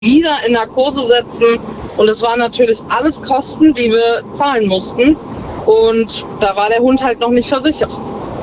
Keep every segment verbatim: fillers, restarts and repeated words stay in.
wieder in Narkose setzen. Und es waren natürlich alles Kosten, die wir zahlen mussten. Und da war der Hund halt noch nicht versichert.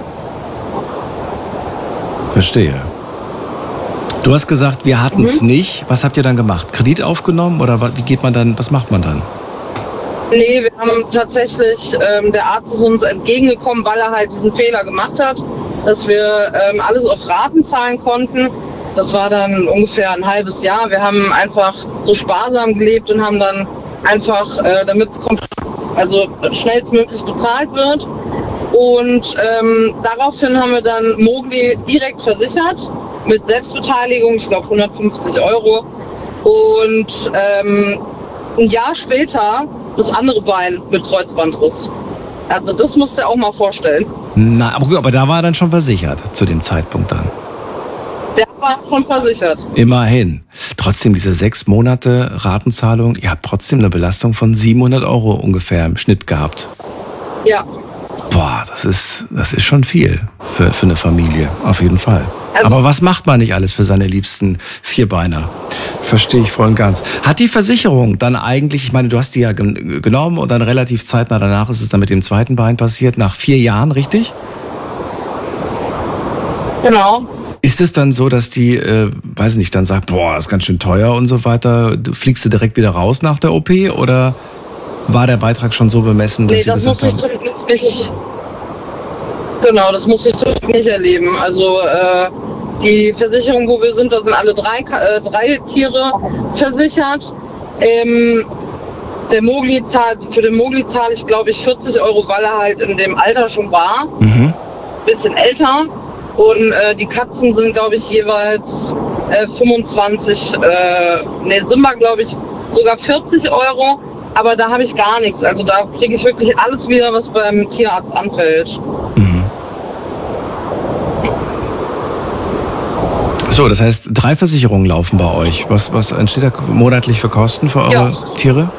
Verstehe. Du hast gesagt, wir hatten es mhm. nicht. Was habt ihr dann gemacht? Kredit aufgenommen oder wie geht man dann, was macht man dann? Nee, wir haben tatsächlich, ähm, der Arzt ist uns entgegengekommen, weil er halt diesen Fehler gemacht hat, dass wir ähm, alles auf Raten zahlen konnten. Das war dann ungefähr ein halbes Jahr. Wir haben einfach so sparsam gelebt und haben dann einfach, äh, damit es also schnellstmöglich bezahlt wird. Und ähm, daraufhin haben wir dann Mowgli direkt versichert mit Selbstbeteiligung, ich glaube hundertfünfzig Euro. Und ähm, ein Jahr später das andere Bein mit Kreuzbandriss. Also das musst du dir auch mal vorstellen. Na, aber, aber da war er dann schon versichert zu dem Zeitpunkt dann. Der war schon versichert. Immerhin. Trotzdem diese sechs Monate Ratenzahlung, ihr habt trotzdem eine Belastung von siebenhundert Euro ungefähr im Schnitt gehabt. Ja. Boah, das ist, das ist schon viel für, für eine Familie, auf jeden Fall. Also, aber was macht man nicht alles für seine liebsten Vierbeiner? Verstehe ich voll und ganz. Hat die Versicherung dann eigentlich, ich meine, du hast die ja genommen und dann relativ zeitnah danach ist es dann mit dem zweiten Bein passiert, nach vier Jahren, richtig? Genau. Ist es dann so, dass die, äh, weiß nicht, dann sagt, boah, das ist ganz schön teuer und so weiter, du fliegst du direkt wieder raus nach der O P oder war der Beitrag schon so bemessen, dass nee, sie das gesagt muss haben? Ich nicht, genau, das muss ich nicht erleben. Also äh, die Versicherung, wo wir sind, da sind alle drei, äh, drei Tiere versichert. Ähm, der Mowgli zahlt, für den Mowgli zahle ich, glaube ich, vierzig Euro, weil er halt in dem Alter schon war. Mhm. Bisschen älter. Und äh, die Katzen sind, glaube ich, jeweils äh, fünfundzwanzig, äh, ne, Simba, glaube ich, sogar vierzig Euro. Aber da habe ich gar nichts. Also da kriege ich wirklich alles wieder, was beim Tierarzt anfällt. Mhm. So, das heißt, drei Versicherungen laufen bei euch. Was, was entsteht da monatlich für Kosten für eure ja. Tiere?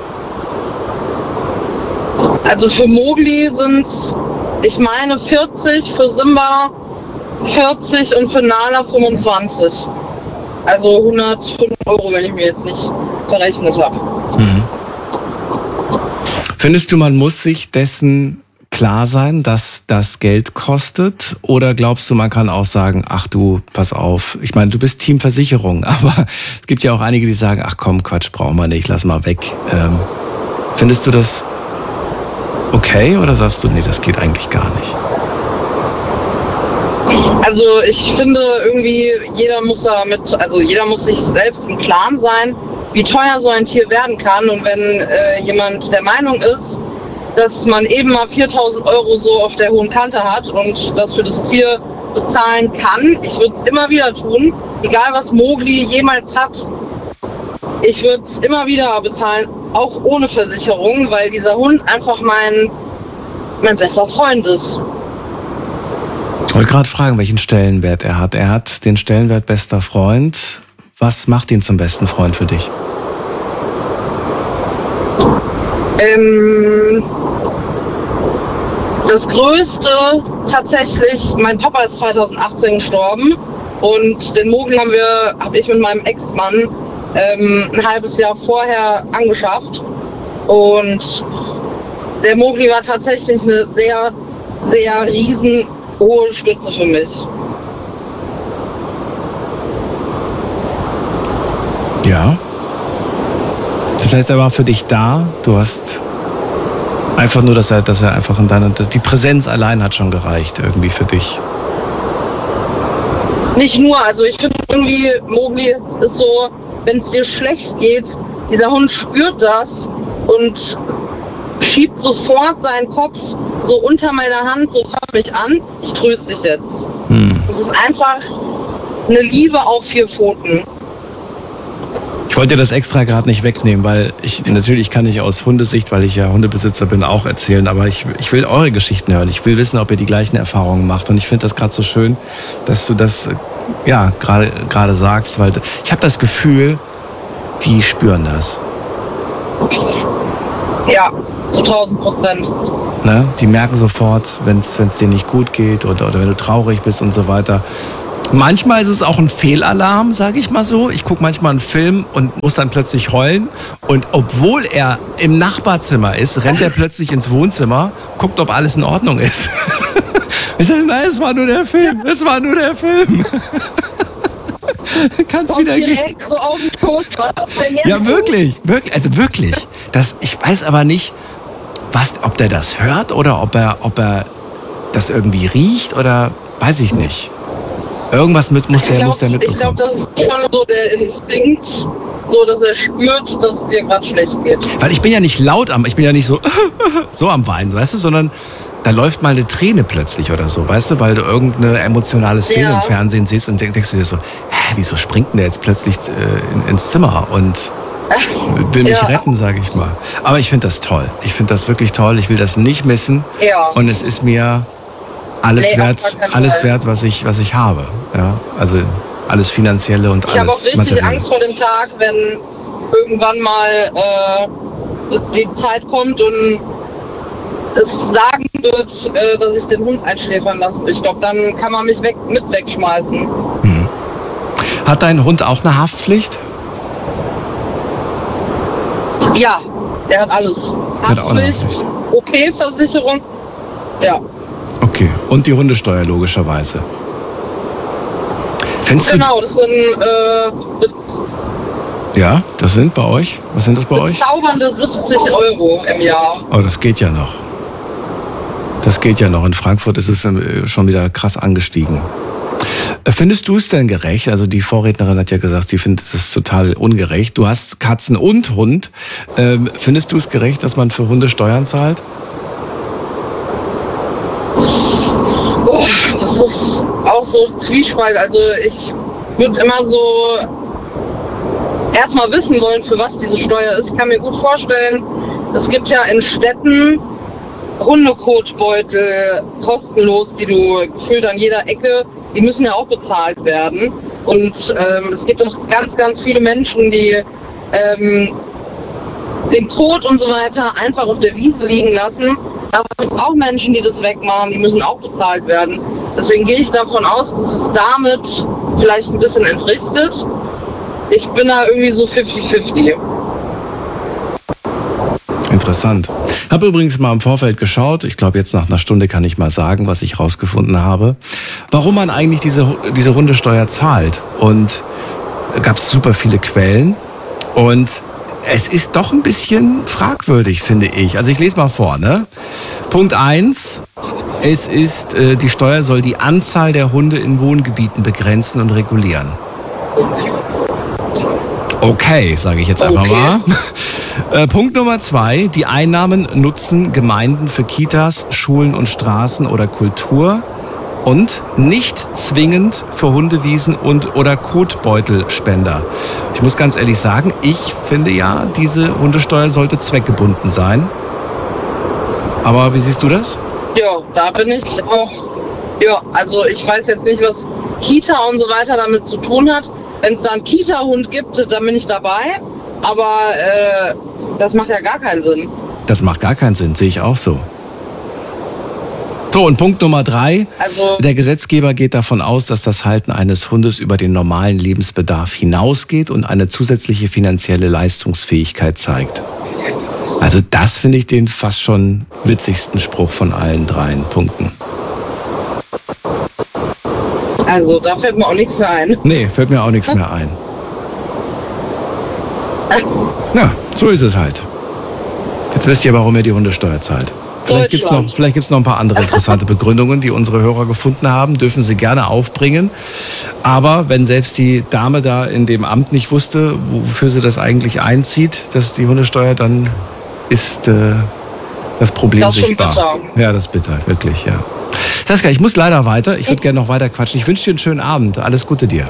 Also für Mowgli sind es, ich meine, vierzig, für Simba vierzig und für Nala fünfundzwanzig. Also hundertfünf Euro, wenn ich mir jetzt nicht verrechnet habe. Mhm. Findest du, man muss sich dessen klar sein, dass das Geld kostet? Oder glaubst du, man kann auch sagen, ach du, pass auf, ich meine, du bist Teamversicherung, aber es gibt ja auch einige, die sagen, ach komm, Quatsch, brauchen wir nicht, lass mal weg. Ähm, findest du das okay oder sagst du, nee, das geht eigentlich gar nicht? Also ich finde irgendwie, jeder muss damit, also jeder muss sich selbst im Klaren sein, wie teuer so ein Tier werden kann. Und wenn äh, jemand der Meinung ist, dass man eben mal viertausend Euro so auf der hohen Kante hat und das für das Tier bezahlen kann, ich würde es immer wieder tun, egal was Mowgli jemals hat, ich würde es immer wieder bezahlen, auch ohne Versicherung, weil dieser Hund einfach mein, mein bester Freund ist. Ich wollte gerade fragen, welchen Stellenwert er hat. Er hat den Stellenwert bester Freund. Was macht ihn zum besten Freund für dich? Ähm, das Größte tatsächlich, mein Papa ist zweitausendachtzehn gestorben und den Mowgli haben wir, habe ich mit meinem Ex-Mann ähm, ein halbes Jahr vorher angeschafft. Und der Mowgli war tatsächlich eine sehr, sehr riesen hohe Stütze für mich. Ja. Das heißt, er war für dich da. Du hast einfach nur, dass er, dass er einfach in deiner, die Präsenz allein hat schon gereicht irgendwie für dich. Nicht nur, also ich finde irgendwie, Mowgli ist so, wenn es dir schlecht geht, dieser Hund spürt das und schiebt sofort seinen Kopf so unter meiner Hand, so fasst mich an, ich tröste dich jetzt. Hm. Das ist einfach eine Liebe auf vier Pfoten. Ich wollte dir das extra gerade nicht wegnehmen, weil ich, natürlich kann ich aus Hundesicht, weil ich ja Hundebesitzer bin, auch erzählen, aber ich, ich will eure Geschichten hören. Ich will wissen, ob ihr die gleichen Erfahrungen macht und ich finde das gerade so schön, dass du das ja gerade gerade sagst, weil ich habe das Gefühl, die spüren das. Ja, zu tausend Prozent. Ne? Die merken sofort, wenn es dir nicht gut geht oder, oder wenn du traurig bist und so weiter. Manchmal ist es auch ein Fehlalarm, sage ich mal so. Ich gucke manchmal einen Film und muss dann plötzlich heulen. Und obwohl er im Nachbarzimmer ist, rennt er plötzlich ins Wohnzimmer, guckt, ob alles in Ordnung ist. Ich sage, nein, es war nur der Film, es war nur der Film. Kannst wieder gehen. So auf den Schoß, ja, wirklich, wirklich, also wirklich. Das, ich weiß aber nicht, was, ob der das hört oder ob er, ob er das irgendwie riecht oder weiß ich nicht. Irgendwas mit muss der, glaub, muss der mitbekommen. Ich glaube, das ist schon so der Instinkt, so dass er spürt, dass es dir gerade schlecht geht. Weil ich bin ja nicht laut am, ich bin ja nicht so so am Weinen, weißt du, sondern da läuft mal eine Träne plötzlich oder so, weißt du, weil du irgendeine emotionale Szene ja. im Fernsehen siehst und denkst du dir so, hä, wieso springt denn der jetzt plötzlich äh, in, ins Zimmer und will mich ja. retten, sage ich mal. Aber ich finde das toll. Ich finde das wirklich toll. Ich will das nicht missen. Ja. Und es ist mir alles nee, wert, alles Fall. wert, was ich, was ich habe. Ja, also alles Finanzielle und ich alles. Ich habe auch richtig Materielle. Angst vor dem Tag, wenn irgendwann mal äh, die Zeit kommt und es sagen wird, äh, dass ich den Hund einschläfern lasse. Ich glaube, dann kann man mich weg, mit wegschmeißen. Hm. Hat dein Hund auch eine Haftpflicht? Ja, der hat alles. Haftpflicht, O P-Versicherung, ja. Okay, und die Hundesteuer logischerweise. Findest genau, du... das sind... Äh, ja, das sind bei euch? Was sind das bei euch? Bezaubernde siebzig Euro im Jahr. Oh, das geht ja noch. Das geht ja noch. In Frankfurt ist es schon wieder krass angestiegen. Findest du es denn gerecht? Also die Vorrednerin hat ja gesagt, sie findet es total ungerecht. Du hast Katzen und Hund. Ähm, findest du es gerecht, dass man für Hunde Steuern zahlt? Oh, das ist auch so Zwiespalt. Also ich würde immer so erstmal wissen wollen, für was diese Steuer ist. Ich kann mir gut vorstellen, es gibt ja in Städten Hundekotbeutel kostenlos, die du gefühlt an jeder Ecke, die müssen ja auch bezahlt werden. Und ähm, es gibt auch ganz, ganz viele Menschen, die ähm, den Kot und so weiter einfach auf der Wiese liegen lassen. Da gibt es auch Menschen, die das wegmachen, die müssen auch bezahlt werden. Deswegen gehe ich davon aus, dass es damit vielleicht ein bisschen entrichtet. Ich bin da irgendwie so fünfzig fünfzig. Interessant. Ich habe übrigens mal im Vorfeld geschaut, ich glaube jetzt nach einer Stunde kann ich mal sagen, was ich rausgefunden habe, warum man eigentlich diese, diese Hundesteuer zahlt. Und da gab es super viele Quellen und es ist doch ein bisschen fragwürdig, finde ich. Also ich lese mal vor, ne? Punkt eins, es ist, äh, die Steuer soll die Anzahl der Hunde in Wohngebieten begrenzen und regulieren. Okay, sage ich jetzt einfach okay. mal. Äh, Punkt Nummer zwei. Die Einnahmen nutzen Gemeinden für Kitas, Schulen und Straßen oder Kultur und nicht zwingend für Hundewiesen und oder Kotbeutelspender. Ich muss ganz ehrlich sagen, ich finde ja, diese Hundesteuer sollte zweckgebunden sein. Aber wie siehst du das? Ja, da bin ich auch. Ja, also ich weiß jetzt nicht, was Kita und so weiter damit zu tun hat. Wenn es da einen Kita-Hund gibt, dann bin ich dabei. Aber äh, das macht ja gar keinen Sinn. Das macht gar keinen Sinn, sehe ich auch so. So, und Punkt Nummer drei. Also, der Gesetzgeber geht davon aus, dass das Halten eines Hundes über den normalen Lebensbedarf hinausgeht und eine zusätzliche finanzielle Leistungsfähigkeit zeigt. Also das finde ich den fast schon witzigsten Spruch von allen dreien Punkten. Also da fällt mir auch nichts mehr ein. Nee, fällt mir auch nichts mehr ein. Ja, so ist es halt. Jetzt wisst ihr, warum ihr die Hundesteuer zahlt. Vielleicht gibt es noch, vielleicht gibt's noch ein paar andere interessante Begründungen, die unsere Hörer gefunden haben. Dürfen sie gerne aufbringen. Aber wenn selbst die Dame da in dem Amt nicht wusste, wofür sie das eigentlich einzieht, dass die Hundesteuer, dann ist äh, das Problem das sichtbar. Das ist schon bitter. Ja, das ist bitter, wirklich, ja. Saskia, ich muss leider weiter. Ich würde gerne noch weiter quatschen. Ich wünsche dir einen schönen Abend. Alles Gute dir.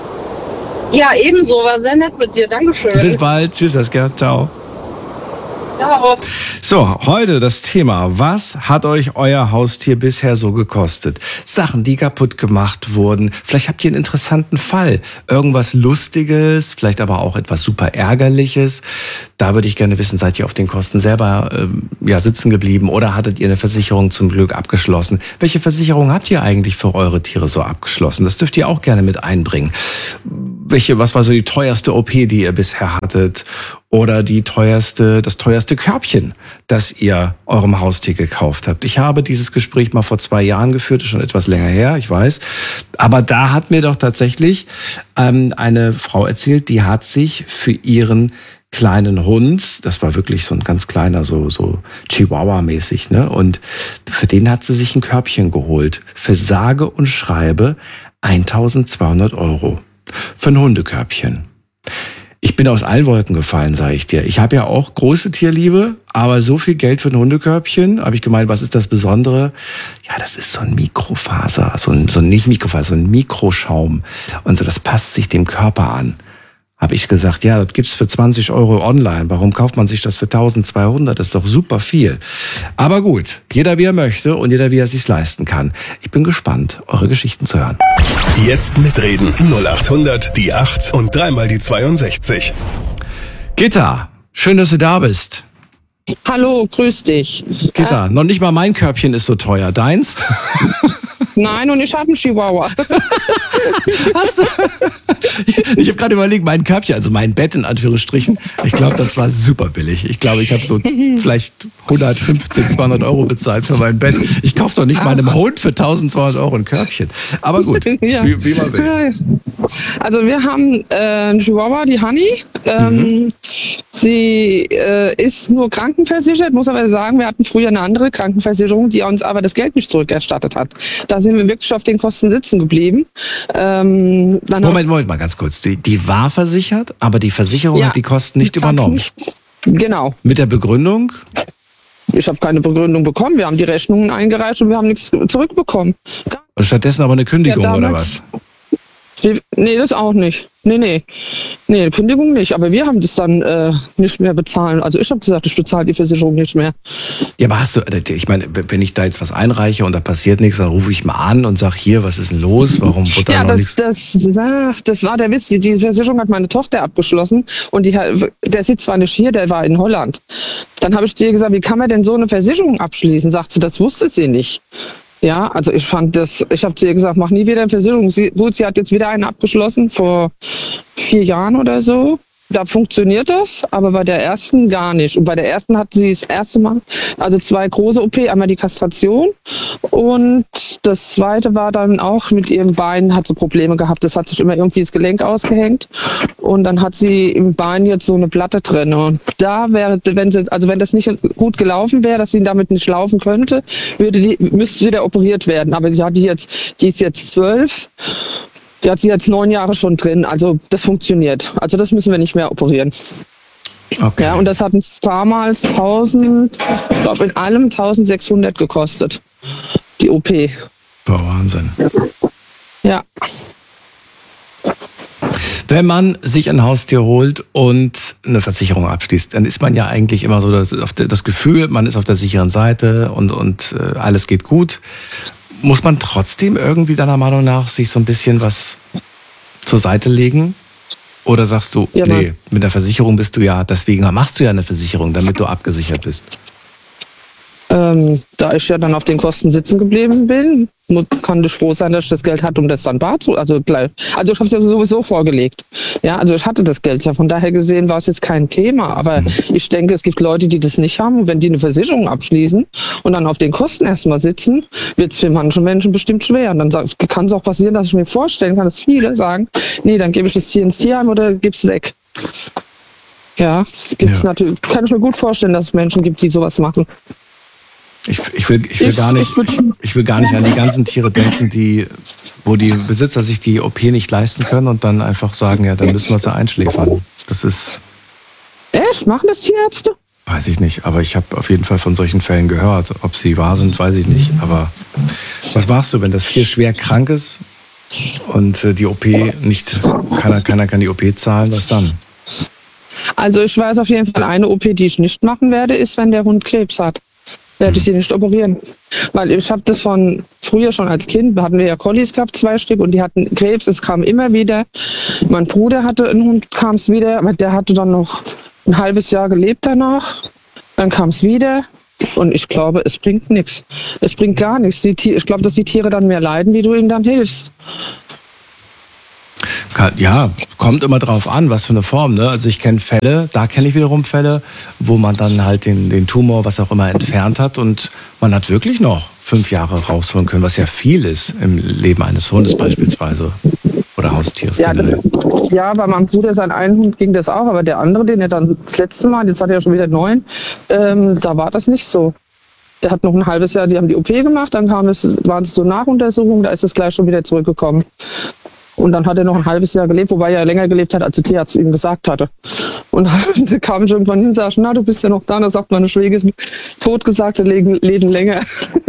Ja, ebenso. War sehr nett mit dir. Dankeschön. Bis bald. Tschüss, Saskia. Ciao. So, heute das Thema. Was hat euch euer Haustier bisher so gekostet? Sachen, die kaputt gemacht wurden. Vielleicht habt ihr einen interessanten Fall. Irgendwas Lustiges, vielleicht aber auch etwas super Ärgerliches. Da würde ich gerne wissen, seid ihr auf den Kosten selber ähm, ja, sitzen geblieben oder hattet ihr eine Versicherung zum Glück abgeschlossen? Welche Versicherung habt ihr eigentlich für eure Tiere so abgeschlossen? Das dürft ihr auch gerne mit einbringen. Welche, was war so die teuerste O P, die ihr bisher hattet? Oder die teuerste, das teuerste Körbchen, das ihr eurem Haustier gekauft habt. Ich habe dieses Gespräch mal vor zwei Jahren geführt, ist schon etwas länger her, ich weiß. Aber da hat mir doch tatsächlich ähm, eine Frau erzählt, die hat sich für ihren kleinen Hund, das war wirklich so ein ganz kleiner, so so Chihuahua-mäßig, ne? Und für den hat sie sich ein Körbchen geholt. Für sage und schreibe eintausendzweihundert Euro. Für ein Hundekörbchen. Ich bin aus allen Wolken gefallen, sage ich dir. Ich habe ja auch große Tierliebe, aber so viel Geld für ein Hundekörbchen, habe ich gemeint, was ist das Besondere? Ja, das ist so ein Mikrofaser, so ein, so ein nicht Mikrofaser, so ein Mikroschaum. Und so, das passt sich dem Körper an. Habe ich gesagt, ja, das gibt's für zwanzig Euro online. Warum kauft man sich das für eintausendzweihundert? Das ist doch super viel. Aber gut, jeder wie er möchte und jeder wie er sich's leisten kann. Ich bin gespannt, eure Geschichten zu hören. Jetzt mitreden. null acht hundert, die acht und dreimal die zweiundsechzig. Gitta, schön, dass du da bist. Hallo, grüß dich. Gitta, äh, noch nicht mal mein Körbchen ist so teuer. Deins? Nein, und ich habe einen Chihuahua. Hast du? Ich habe gerade überlegt, mein Körbchen, also mein Bett in Anführungsstrichen, ich glaube, das war super billig. Ich glaube, ich habe so vielleicht hundertfünfzig, zweihundert Euro bezahlt für mein Bett. Ich kaufe doch nicht meinem Hund für eintausendzweihundert Euro ein Körbchen. Aber gut, ja. wie, wie man will. Also wir haben äh, einen Chihuahua, die Honey. Ähm, mhm. Sie äh, ist nur krankenversichert, muss aber sagen, wir hatten früher eine andere Krankenversicherung, die uns aber das Geld nicht zurückerstattet hat. Da sind wir wirklich auf den Kosten sitzen geblieben. Ähm, dann Moment, Moment mal ganz kurz. Die, die war versichert, aber die Versicherung ja, hat die Kosten nicht die übernommen. Nicht, genau. Mit der Begründung? Ich habe keine Begründung bekommen. Wir haben die Rechnungen eingereicht und wir haben nichts zurückbekommen. Und stattdessen aber eine Kündigung ja, oder was? Nee, das auch nicht. Nee, nee. Nee, Kündigung nicht. Aber wir haben das dann äh, nicht mehr bezahlen. Also ich habe gesagt, ich bezahle die Versicherung nicht mehr. Ja, aber hast du, ich meine, wenn ich da jetzt was einreiche und da passiert nichts, dann rufe ich mal an und sage, hier, was ist denn los? Warum wird da ja, noch das, nichts? Das, das, das war der Witz. Die, die Versicherung hat meine Tochter abgeschlossen und die, der sitzt zwar nicht hier, der war in Holland. Dann habe ich dir gesagt, wie kann man denn so eine Versicherung abschließen? Sagt sie, das wusste sie nicht. Ja, also ich fand das, ich habe zu ihr gesagt, mach nie wieder eine Versicherung. Sie, gut, sie hat jetzt wieder eine abgeschlossen vor vier Jahren oder so. Da funktioniert das, aber bei der ersten gar nicht. Und bei der ersten hat sie das erste Mal, also zwei große O P, einmal die Kastration und das zweite war dann auch mit ihrem Bein, hat sie Probleme gehabt. Das hat sich immer irgendwie das Gelenk ausgehängt und dann hat sie im Bein jetzt so eine Platte drin. Und da wäre, wenn sie, also wenn das nicht gut gelaufen wäre, dass sie damit nicht laufen könnte, würde die, müsste sie wieder operiert werden. Aber sie hat die jetzt, die ist jetzt zwölf. Die hat sie jetzt neun Jahre schon drin, also das funktioniert. Also das müssen wir nicht mehr operieren. Okay. Ja, und das hat uns damals tausend, ich glaube in allem eintausendsechshundert gekostet, die O P. Boah, Wahnsinn. Ja. Wenn man sich ein Haustier holt und eine Versicherung abschließt, dann ist man ja eigentlich immer so das, das Gefühl, man ist auf der sicheren Seite und, und äh, alles geht gut. Muss man trotzdem irgendwie deiner Meinung nach sich so ein bisschen was zur Seite legen? Oder sagst du, ja, nee, mit der Versicherung bist du ja, deswegen machst du ja eine Versicherung, damit du abgesichert bist? Ähm, da ich ja dann auf den Kosten sitzen geblieben bin, kann ich froh sein, dass ich das Geld hatte, um das dann bar zu, also gleich. Also ich habe es ja sowieso vorgelegt. Ja, also ich hatte das Geld ja, von daher gesehen war es jetzt kein Thema. Aber mhm. ich denke, es gibt Leute, die das nicht haben. Und wenn die eine Versicherung abschließen und dann auf den Kosten erstmal sitzen, wird es für manche Menschen bestimmt schwer. Und dann kann es auch passieren, dass ich mir vorstellen kann, dass viele sagen, nee, dann gebe ich das Tier ins Tierheim oder gib's weg. Ja, gibt's ja. Natürlich, kann ich mir gut vorstellen, dass es Menschen gibt, die sowas machen. Ich, ich, will, ich, will ich, gar nicht, ich, ich will gar nicht an die ganzen Tiere denken, die, wo die Besitzer sich die O P nicht leisten können und dann einfach sagen, ja, dann müssen wir sie einschläfern. Das ist... Echt? Machen das Tierärzte? Weiß ich nicht, aber ich habe auf jeden Fall von solchen Fällen gehört. Ob sie wahr sind, weiß ich nicht. Aber was machst du, wenn das Tier schwer krank ist und die O P nicht, keiner, keiner kann die O P zahlen, was dann? Also ich weiß auf jeden Fall, eine O P, die ich nicht machen werde, ist, wenn der Hund Krebs hat. Werde ich sie nicht operieren. Weil ich habe das von früher schon als Kind, hatten wir ja Collies gehabt, zwei Stück, und die hatten Krebs, es kam immer wieder. Mein Bruder hatte einen Hund, kam es wieder, aber der hatte dann noch ein halbes Jahr gelebt danach. Dann kam es wieder. Und ich glaube, es bringt nichts. Es bringt gar nichts. Die Tier, ich glaube, dass die Tiere dann mehr leiden, wie du ihnen dann hilfst. Ja, kommt immer drauf an, was für eine Form. Ne? Also ich kenne Fälle, da kenne ich wiederum Fälle, wo man dann halt den, den Tumor, was auch immer, entfernt hat und man hat wirklich noch fünf Jahre rausholen können, was ja viel ist im Leben eines Hundes beispielsweise oder Haustiers. Ja, das, ja, bei meinem Bruder, sein einen Hund ging das auch, aber der andere, den er dann das letzte Mal, jetzt hat er ja schon wieder neun, ähm, da war das nicht so. Der hat noch ein halbes Jahr, die haben die O P gemacht, dann kam es, waren es so Nachuntersuchungen, da ist es gleich schon wieder zurückgekommen. Und dann hat er noch ein halbes Jahr gelebt, wobei er länger gelebt hat, als der Tierarzt ihm gesagt hatte. Und dann kam ich irgendwann hin und sagte, na, du bist ja noch da. Und dann sagt meine Schwägerin, tot gesagt, leben, leben länger.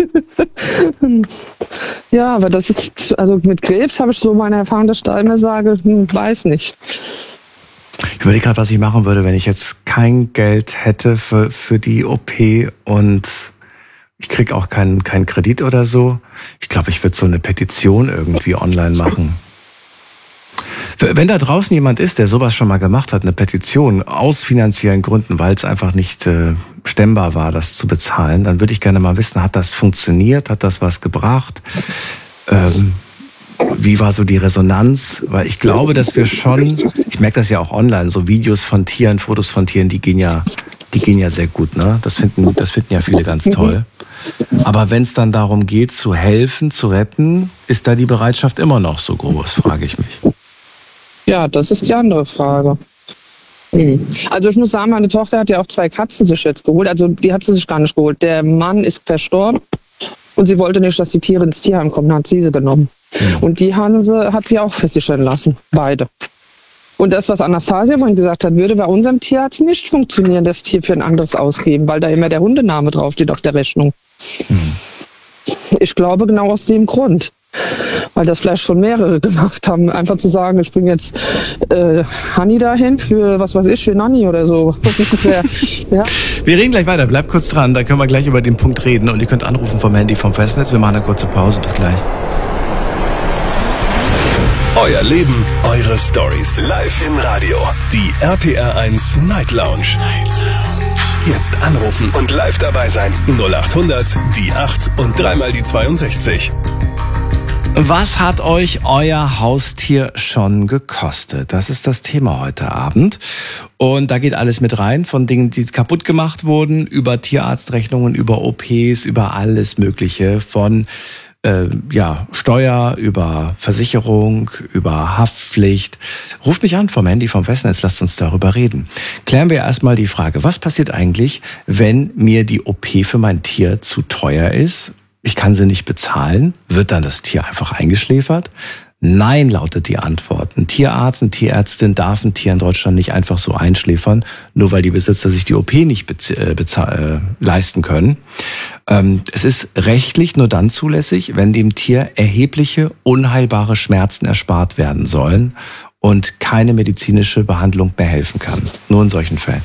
Ja, aber das ist, also mit Krebs habe ich so meine Erfahrung, dass ich da immer sage, hm, weiß nicht. Ich überlege gerade, was ich machen würde, wenn ich jetzt kein Geld hätte für, für die O P und ich kriege auch keinen keinen Kredit oder so. Ich glaube, ich würde so eine Petition irgendwie online machen. Wenn da draußen jemand ist, der sowas schon mal gemacht hat, eine Petition aus finanziellen Gründen, weil es einfach nicht äh, stemmbar war, das zu bezahlen, dann würde ich gerne mal wissen, hat das funktioniert, hat das was gebracht? Ähm, wie war so die Resonanz? Weil ich glaube, dass wir schon, ich merke das ja auch online, so Videos von Tieren, Fotos von Tieren, die gehen ja, die gehen ja sehr gut, ne? Das finden, das finden ja viele ganz toll. Aber wenn es dann darum geht, zu helfen, zu retten, ist da die Bereitschaft immer noch so groß, frage ich mich. Ja, das ist die andere Frage. Also ich muss sagen, meine Tochter hat ja auch zwei Katzen sich jetzt geholt. Also die hat sie sich gar nicht geholt. Der Mann ist verstorben und sie wollte nicht, dass die Tiere ins Tierheim kommen. Dann hat sie sie genommen. Ja. Und die haben sie, hat sie auch versichern lassen. Beide. Und das, was Anastasia vorhin gesagt hat, würde bei unserem Tierarzt nicht funktionieren, das Tier für ein anderes ausgeben, weil da immer der Hundename draufsteht auf der Rechnung. Mhm. Ich glaube genau aus dem Grund. Weil das vielleicht schon mehrere gemacht haben, einfach zu sagen, ich bringe jetzt äh, Hanni dahin für, was weiß ich, für Nanni oder so. Ja. Wir reden gleich weiter, bleibt kurz dran, da können wir gleich über den Punkt reden und ihr könnt anrufen vom Handy vom Festnetz. Wir machen eine kurze Pause, bis gleich. Euer Leben, eure Stories, live im Radio. Die R P R eins Night Lounge. Jetzt anrufen und live dabei sein. null acht hundert, die acht und dreimal die zweiundsechzig. Was hat euch euer Haustier schon gekostet? Das ist das Thema heute Abend. Und da geht alles mit rein, von Dingen, die kaputt gemacht wurden, über Tierarztrechnungen, über O Ps, über alles Mögliche, von äh, ja, Steuer, über Versicherung, über Haftpflicht. Ruft mich an vom Handy, vom Festnetz, lasst uns darüber reden. Klären wir erstmal die Frage, was passiert eigentlich, wenn mir die O P für mein Tier zu teuer ist? Ich kann sie nicht bezahlen. Wird dann das Tier einfach eingeschläfert? Nein, lautet die Antwort. Ein Tierarzt, eine Tierärztin darf ein Tier in Deutschland nicht einfach so einschläfern, nur weil die Besitzer sich die O P nicht bezahl- bezahl- äh, leisten können. Ähm, es ist rechtlich nur dann zulässig, wenn dem Tier erhebliche, unheilbare Schmerzen erspart werden sollen und keine medizinische Behandlung mehr helfen kann. Nur in solchen Fällen.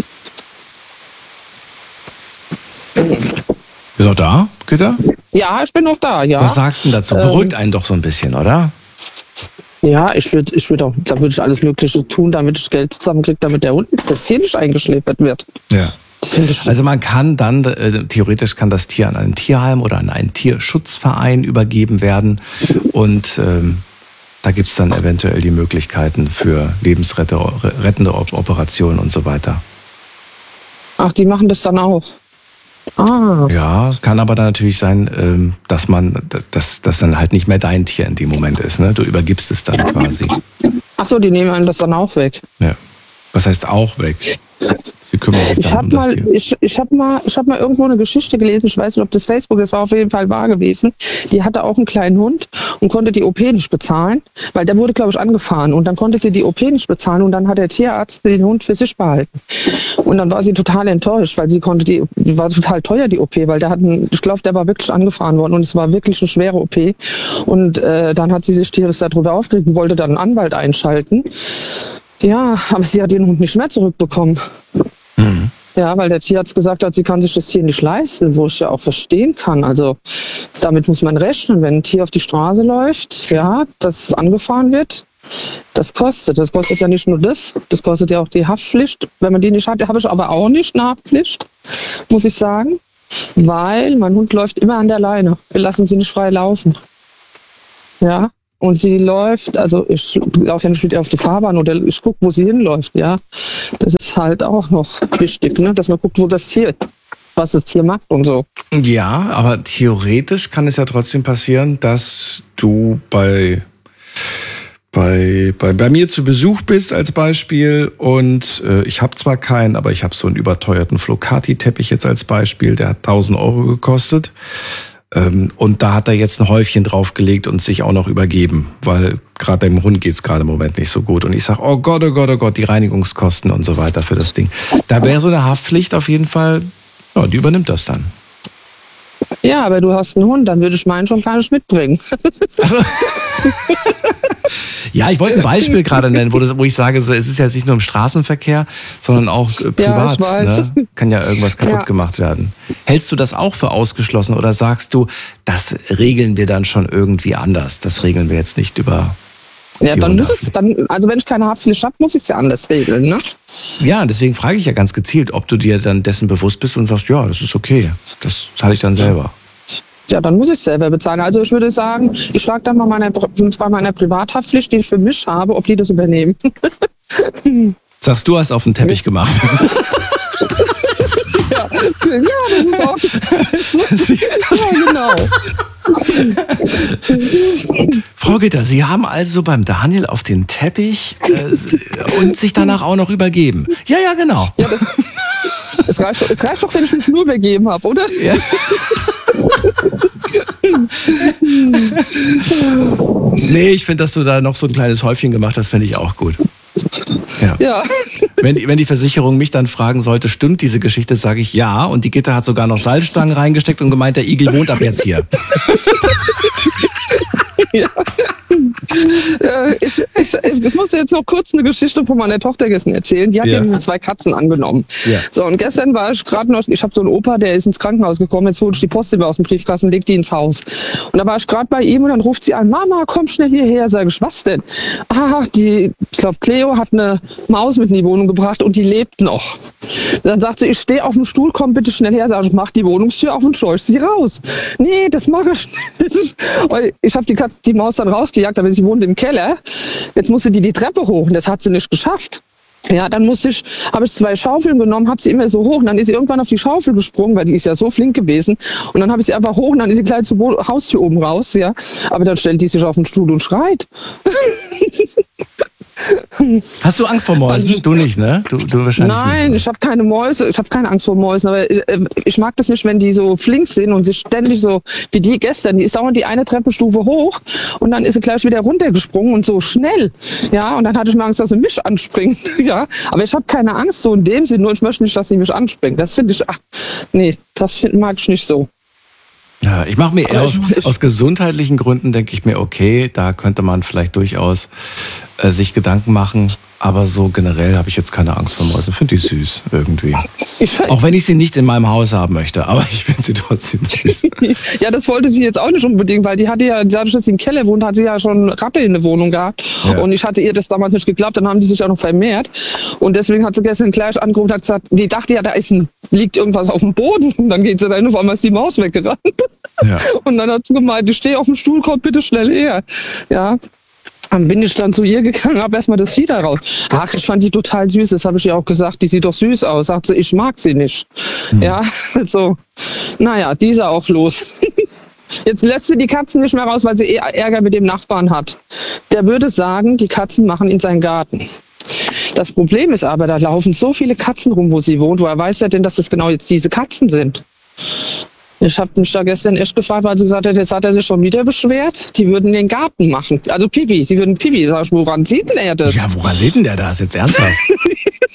Bist du noch da, Güter? Ja, ich bin noch da, ja. Was sagst du dazu? Beruhigt ähm, einen doch so ein bisschen, oder? Ja, ich würde ich würd auch, da würde ich alles Mögliche tun, damit ich Geld zusammenkriege, damit der Hund, das Tier nicht eingeschläfert wird. Ja. Also man kann dann, äh, theoretisch kann das Tier an ein Tierheim oder an einen Tierschutzverein übergeben werden und ähm, da gibt's dann eventuell die Möglichkeiten für lebensrettende Operationen und so weiter. Ach, die machen das dann auch? Ah. Ja, kann aber dann natürlich sein, dass man, dass das dann halt nicht mehr dein Tier in dem Moment ist, ne? Du übergibst es dann quasi. Ach so, die nehmen einem das dann auch weg. Ja. Was heißt auch weg? Sie kümmern sich ich dann um das mal, Tier. Ich, ich habe mal, ich hab mal irgendwo eine Geschichte gelesen, ich weiß nicht, ob das Facebook ist, war auf jeden Fall wahr gewesen. Die hatte auch einen kleinen Hund und konnte die O P nicht bezahlen, weil der wurde, glaube ich, angefahren. Und dann konnte sie die O P nicht bezahlen und dann hat der Tierarzt den Hund für sich behalten. Und dann war sie total enttäuscht, weil sie konnte die, die war total teuer, die O P, weil der hat, einen, ich glaube, der war wirklich angefahren worden und es war wirklich eine schwere O P. Und äh, dann hat sie sich tierisch darüber aufgeregt und wollte dann einen Anwalt einschalten. Ja, aber sie hat den Hund nicht mehr zurückbekommen. Mhm. Ja, weil der Tierarzt gesagt hat, sie kann sich das Tier nicht leisten, wo ich ja auch verstehen kann. Also damit muss man rechnen, wenn ein Tier auf die Straße läuft, ja, dass es angefahren wird, das kostet. Das kostet ja nicht nur das, das kostet ja auch die Haftpflicht. Wenn man die nicht hat, habe ich aber auch nicht eine Haftpflicht, muss ich sagen, weil mein Hund läuft immer an der Leine. Wir lassen sie nicht frei laufen. Ja. Und sie läuft, also ich laufe ja nicht mit ihr auf die Fahrbahn oder ich gucke, wo sie hinläuft, ja. Das ist halt auch noch wichtig, ne? Dass man guckt, wo das Tier, was das Tier macht und so. Ja, aber theoretisch kann es ja trotzdem passieren, dass du bei, bei, bei, bei mir zu Besuch bist als Beispiel und äh, ich habe zwar keinen, aber ich habe so einen überteuerten Flocati-Teppich jetzt als Beispiel, der hat tausend Euro gekostet. Und da hat er jetzt ein Häufchen draufgelegt und sich auch noch übergeben, weil gerade dem Hund geht's gerade im Moment nicht so gut. Und ich sage, oh Gott, oh Gott, oh Gott, die Reinigungskosten und so weiter für das Ding. Da wäre so eine Haftpflicht auf jeden Fall, ja, die übernimmt das dann. Ja, aber du hast einen Hund, dann würde ich meinen schon gar nicht mitbringen. Also. Ja, ich wollte ein Beispiel gerade nennen, wo, das, wo ich sage, so, es ist ja nicht nur im Straßenverkehr, sondern auch äh, privat. Ja, ne? Kann ja irgendwas kaputt ja. gemacht werden. Hältst du das auch für ausgeschlossen oder sagst du, das regeln wir dann schon irgendwie anders? Das regeln wir jetzt nicht über... Ja, dann muss es, dann, also wenn ich keine Haftpflicht habe, muss ich es ja anders regeln, ne? Ja, deswegen frage ich ja ganz gezielt, ob du dir dann dessen bewusst bist und sagst, ja, das ist okay, das zahle ich dann selber. Ja, dann muss ich selber bezahlen. Also ich würde sagen, ich frage dann mal meine, bei meiner Privathaftpflicht, die ich für mich habe, ob die das übernehmen. Sagst du, hast auf den Teppich gemacht. Ja, ja, das ist auch... Ja, genau. Frau Gitter, Sie haben also beim Daniel auf den Teppich äh, und sich danach auch noch übergeben. Ja, ja, genau. Ja, das, es, reicht, es reicht doch, wenn ich mich nur übergeben habe, oder? Ja. Nee, ich finde, dass du da noch so ein kleines Häufchen gemacht hast, finde ich auch gut. Ja. Ja. Wenn, die, wenn die Versicherung mich dann fragen sollte, stimmt diese Geschichte, sage ich ja. Und die Gitter hat sogar noch Salzstangen reingesteckt und gemeint, der Igel wohnt ab jetzt hier. Ja. Ich, ich, ich muss jetzt noch kurz eine Geschichte von meiner Tochter gestern erzählen. Die hat ja, ja diese zwei Katzen angenommen. Ja. So, und gestern war ich gerade noch, ich habe so einen Opa, der ist ins Krankenhaus gekommen, jetzt hole ich die Post immer aus dem Briefkasten, legt die ins Haus. Und da war ich gerade bei ihm und dann ruft sie an, Mama, komm schnell hierher. Sag ich, was denn? Ah, die, ich glaube, Cleo hat eine Maus mit in die Wohnung gebracht und die lebt noch. Dann sagt sie, ich stehe auf dem Stuhl, komm bitte schnell her. Sag ich, mach die Wohnungstür auf und scheuch sie raus. Nee, das mache ich nicht. Ich habe die, die Maus dann rausgejagt, aber sie wohnt im Keller. Jetzt musste die die Treppe hoch und das hat sie nicht geschafft. Ja, dann musste ich, habe ich zwei Schaufeln genommen, habe sie immer so hoch und dann ist sie irgendwann auf die Schaufel gesprungen, weil die ist ja so flink gewesen. Und dann habe ich sie einfach hoch und dann ist sie gleich zur Haustür oben raus, ja. Aber dann stellt die sich auf den Stuhl und schreit. Hast du Angst vor Mäusen? Also, du nicht, ne? Du, du wahrscheinlich Nein, nicht. Ich habe keine Mäuse, ich habe keine Angst vor Mäusen, aber ich, ich mag das nicht, wenn die so flink sind und sich ständig so, wie die gestern, die ist dauernd die eine Treppenstufe hoch und dann ist sie gleich wieder runtergesprungen und so schnell. Ja, und dann hatte ich mir Angst, dass sie mich anspringt. Ja, aber ich habe keine Angst so in dem Sinn, nur ich möchte nicht, dass sie mich anspringt. Das finde ich, ach, nee, das find, mag ich nicht so. Ja, ich mache mir eher aus, aus gesundheitlichen Gründen, denke ich mir, okay, da könnte man vielleicht durchaus äh, sich Gedanken machen. Aber so generell habe ich jetzt keine Angst vor Mäusen. Finde die süß irgendwie. Ich, auch wenn ich sie nicht in meinem Haus haben möchte, aber ich finde sie trotzdem süß. Ja, das wollte sie jetzt auch nicht unbedingt, weil die hatte ja, dadurch, dass sie im Keller wohnt, hat sie ja schon Ratte in der Wohnung gehabt. Ja. Und ich hatte ihr das damals nicht geglaubt, dann haben die sich auch noch vermehrt. Und deswegen hat sie gestern gleich angerufen und hat gesagt, die dachte ja, da ist ein, liegt irgendwas auf dem Boden. Und dann geht sie dahin, auf einmal ist die Maus weggerannt. Ja. Und dann hat sie gemeint, ich stehe auf dem Stuhl, kommt bitte schnell her. Ja. Dann bin ich dann zu ihr gegangen, habe erstmal das Vieh da raus. Ach, ich fand die total süß, das habe ich ihr auch gesagt, die sieht doch süß aus. Sagt sie, ich mag sie nicht. Hm. Ja, so, naja, die ist auch los. Jetzt lässt sie die Katzen nicht mehr raus, weil sie Ärger mit dem Nachbarn hat. Der würde sagen, die Katzen machen in seinen Garten. Das Problem ist aber, da laufen so viele Katzen rum, wo sie wohnt. Woher weiß er denn, dass das genau jetzt diese Katzen sind? Ich habe mich da gestern echt gefragt, weil sie gesagt hat, jetzt hat er sich schon wieder beschwert, die würden den Garten machen. Also Pipi, sie würden Pipi. Sag ich, woran sieht denn er das? Ja, woran sieht denn der das? Jetzt ernsthaft? Ja,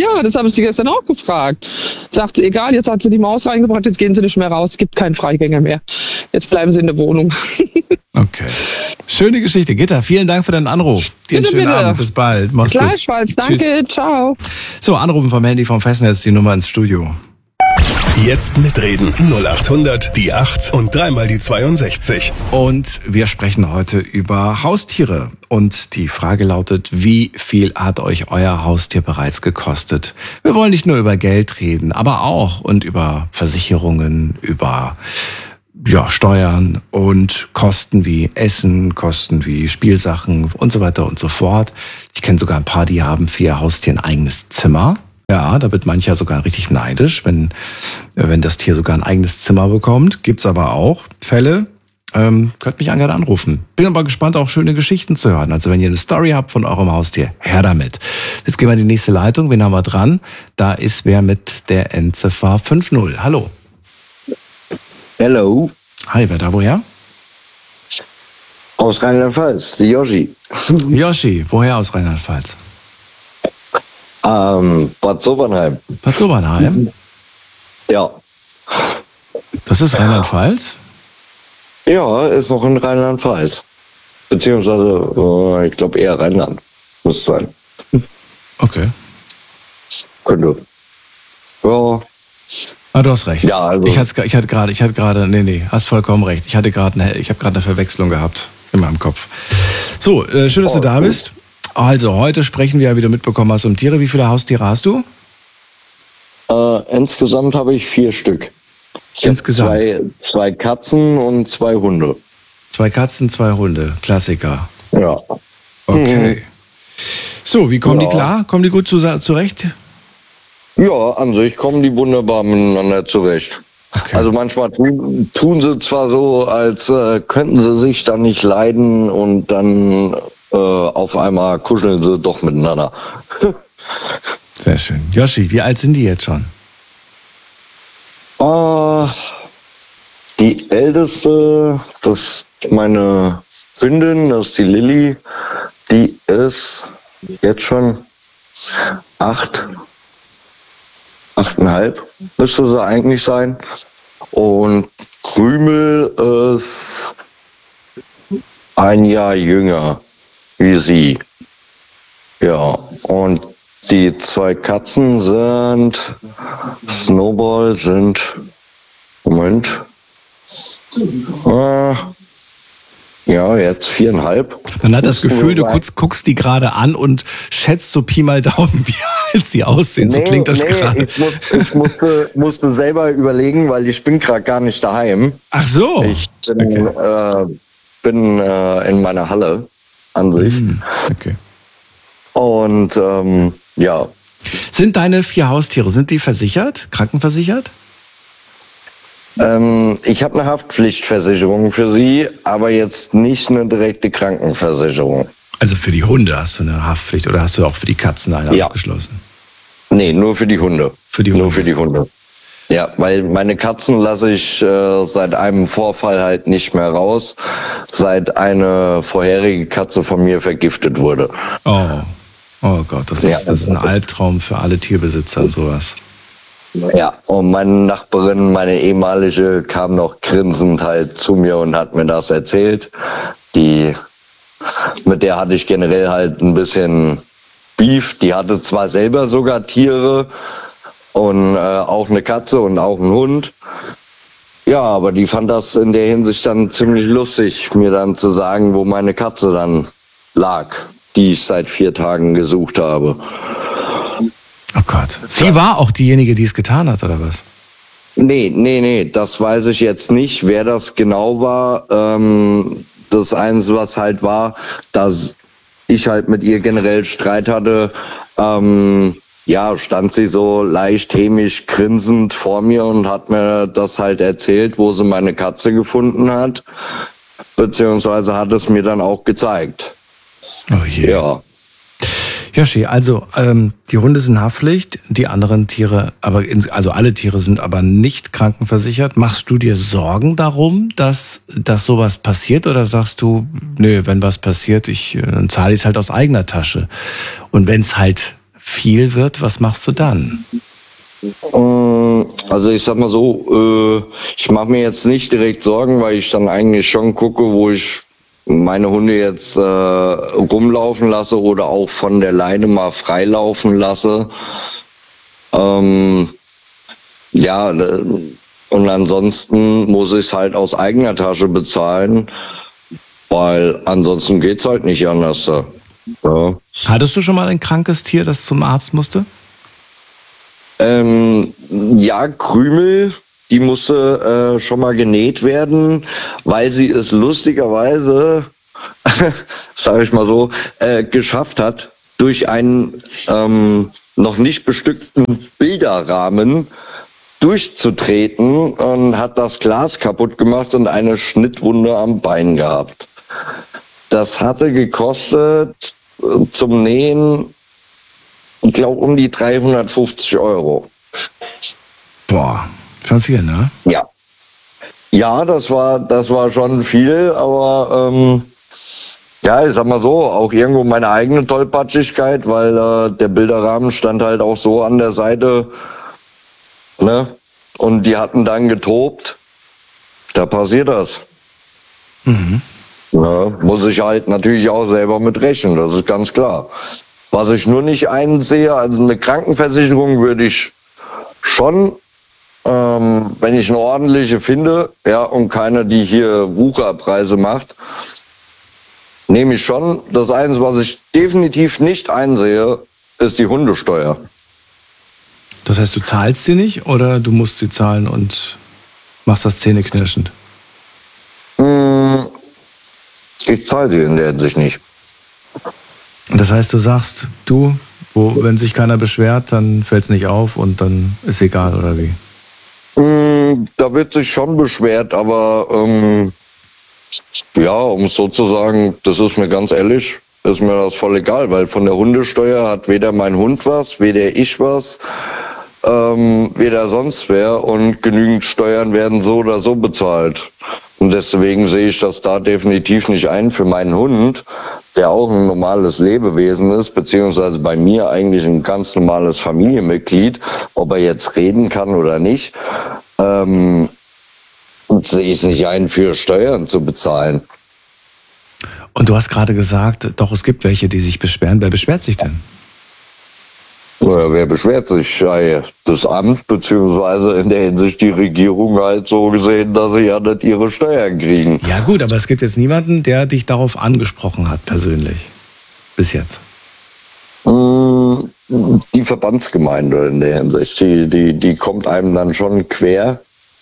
Ja, das habe ich sie gestern auch gefragt. Sagte, egal, jetzt hat sie die Maus reingebracht, jetzt gehen sie nicht mehr raus, es gibt keinen Freigänger mehr. Jetzt bleiben sie in der Wohnung. Okay. Schöne Geschichte. Gitta, vielen Dank für deinen Anruf. Dir einen Bitte, schönen bitte. Abend. Bis bald. Mach's gut. Gleichfalls, danke, Tschüss. ciao. So, anrufen vom Handy vom Festnetz, die Nummer ins Studio. Jetzt mitreden. null acht hundert, die acht und dreimal die zweiundsechzig. Und wir sprechen heute über Haustiere. Und die Frage lautet, wie viel hat euch euer Haustier bereits gekostet? Wir wollen nicht nur über Geld reden, aber auch und über Versicherungen, über ja, Steuern und Kosten wie Essen, Kosten wie Spielsachen und so weiter und so fort. Ich kenne sogar ein paar, die haben für ihr Haustier ein eigenes Zimmer. Ja, da wird mancher sogar richtig neidisch, wenn, wenn das Tier sogar ein eigenes Zimmer bekommt. Gibt's aber auch Fälle. Ähm, könnt mich gerne anrufen. Bin aber gespannt, auch schöne Geschichten zu hören. Also wenn ihr eine Story habt von eurem Haustier, her damit. Jetzt gehen wir in die nächste Leitung. Wen haben wir dran? Da ist wer mit der Endziffer fünf null. Hallo. Hello. Hi, wer da woher? Aus Rheinland-Pfalz, die Yoshi. Yoshi, woher aus Rheinland-Pfalz? Ähm, Bad Sobernheim. Bad Sobernheim? Ja. Das ist Rheinland-Pfalz? Ja, ist noch in Rheinland-Pfalz. Beziehungsweise, äh, ich glaube eher Rheinland. Muss sein. Okay. Könnte. Ja. Ah, du hast recht. Ja, also. Ich hatte, ich hatte gerade, ich hatte gerade, nee, nee, hast vollkommen recht. Ich hatte gerade, eine, ich habe gerade eine Verwechslung gehabt in meinem Kopf. So, äh, schön, dass Oh, du da gut. bist. Also, heute sprechen wir ja, wie du mitbekommen hast, um Tiere. Wie viele Haustiere hast du? Äh, insgesamt habe ich vier Stück. Ich hab Insgesamt? Zwei, zwei Katzen und zwei Hunde. Zwei Katzen, zwei Hunde. Klassiker. Ja. Okay. So, wie kommen Ja. die klar? Kommen die gut zu, zurecht? Ja, an sich kommen die wunderbar miteinander zurecht. Okay. Also manchmal tun, tun sie zwar so, als äh, könnten sie sich dann nicht leiden und dann äh, auf einmal kuscheln sie doch miteinander. Sehr schön. Yoshi, wie alt sind die jetzt schon? Äh, die älteste, das ist meine Hündin, das ist die Lilly, die ist jetzt schon acht, achteinhalb müsste sie eigentlich sein. Und Krümel ist ein Jahr jünger wie sie. Ja, und die zwei Katzen sind, Snowball sind, Moment, äh, ja, jetzt viereinhalb. Man hat das Müssen Gefühl, wir du sein. guckst, guckst die gerade an und schätzt so Pi mal Daumen, wie alt sie aussehen. So klingt das nee, gerade. Ich, muss, ich musste, musste selber überlegen, weil ich bin gerade gar nicht daheim. Ach so. Ich bin, äh, bin äh, in meiner Halle an sich. Hm, okay. Und ähm, ja, Sind deine vier Haustiere, sind die versichert, krankenversichert? ähm, ich habe eine Haftpflichtversicherung für sie, aber jetzt nicht eine direkte Krankenversicherung. Also für die Hunde hast du eine Haftpflicht oder hast du auch für die Katzen eine Ja. abgeschlossen? Nee, nur für die Hunde. Für die Nur Hunde. für die Hunde. Ja, weil meine Katzen lasse ich äh, seit einem Vorfall halt nicht mehr raus, seit eine vorherige Katze von mir vergiftet wurde. Oh, oh Gott, das ist, Ja. das ist ein Albtraum für alle Tierbesitzer, sowas. Ja, und meine Nachbarin, meine ehemalige, kam noch grinsend halt zu mir und hat mir das erzählt. Die, mit der hatte ich generell halt ein bisschen Beef. Die hatte zwar selber sogar Tiere und äh, auch eine Katze und auch einen Hund. Ja, aber die fand das in der Hinsicht dann ziemlich lustig, mir dann zu sagen, wo meine Katze dann lag, die ich seit vier Tagen gesucht habe. Oh Gott. Sie war auch diejenige, die es getan hat, oder was? Nee, nee, nee, das weiß ich jetzt nicht, wer das genau war. Ähm, das Einzige, was halt war, dass ich halt mit ihr generell Streit hatte. Ähm, ja, stand sie so leicht hämisch grinsend vor mir und hat mir das halt erzählt, wo sie meine Katze gefunden hat. Beziehungsweise hat es mir dann auch gezeigt. Oh je. Ja. Yoshi, also ähm, die Hunde sind Haftpflicht, die anderen Tiere, aber ins, also alle Tiere sind aber nicht krankenversichert. Machst du dir Sorgen darum, dass, dass sowas passiert, oder sagst du, nö, wenn was passiert, ich äh, dann zahle ich es halt aus eigener Tasche? Und wenn es halt viel wird, was machst du dann? Also ich sag mal so, ich mache mir jetzt nicht direkt Sorgen, weil ich dann eigentlich schon gucke, wo ich meine Hunde jetzt äh, rumlaufen lasse oder auch von der Leine mal freilaufen lasse. Ähm, ja, und ansonsten muss ich es halt aus eigener Tasche bezahlen, weil ansonsten geht's halt nicht anders. Ja. Hattest du schon mal ein krankes Tier, das zum Arzt musste? Ähm, ja, Krümel, die musste äh, schon mal genäht werden, weil sie es lustigerweise, sage ich mal so, äh, geschafft hat, durch einen ähm, noch nicht bestückten Bilderrahmen durchzutreten und hat das Glas kaputt gemacht und eine Schnittwunde am Bein gehabt. Das hatte gekostet äh, zum Nähen, ich glaube, um die dreihundertfünfzig Euro. Boah, schon viel, ne? Ja. Ja, das war, das war schon viel, aber ähm, ja, ich sag mal so, auch irgendwo meine eigene Tollpatschigkeit, weil äh, der Bilderrahmen stand halt auch so an der Seite, ne? Und die hatten dann getobt. Da passiert das. Mhm. Ja, muss ich halt natürlich auch selber mit rechnen, das ist ganz klar. Was ich nur nicht einsehe, also eine Krankenversicherung würde ich schon, ähm, wenn ich eine ordentliche finde, ja, und keine, die hier Wucherpreise macht, nehme ich schon. Das Einzige, was ich definitiv nicht einsehe, ist die Hundesteuer. Das heißt, du zahlst sie nicht oder du musst sie zahlen und machst das zähneknirschend? Ich zahle sie in der Hinsicht nicht. Und das heißt, du sagst, du, wo, wenn sich keiner beschwert, dann fällt es nicht auf und dann ist egal, oder wie? Da wird sich schon beschwert, aber ähm, ja, um es so zu sagen, das ist mir ganz ehrlich, ist mir das voll egal, weil von der Hundesteuer hat weder mein Hund was, weder ich was, ähm, weder sonst wer, und genügend Steuern werden so oder so bezahlt. Und deswegen sehe ich das da definitiv nicht ein für meinen Hund, der auch ein normales Lebewesen ist, beziehungsweise bei mir eigentlich ein ganz normales Familienmitglied, ob er jetzt reden kann oder nicht, ähm, sehe ich es nicht ein, für Steuern zu bezahlen. Und du hast gerade gesagt, doch, es gibt welche, die sich beschweren. Wer beschwert sich denn? Ja, wer beschwert sich? Ja, das Amt, beziehungsweise in der Hinsicht die Regierung halt so gesehen, dass sie ja nicht ihre Steuern kriegen. Ja gut, aber es gibt jetzt niemanden, der dich darauf angesprochen hat, persönlich. Bis jetzt. Die Verbandsgemeinde in der Hinsicht, die, die, die kommt einem dann schon quer.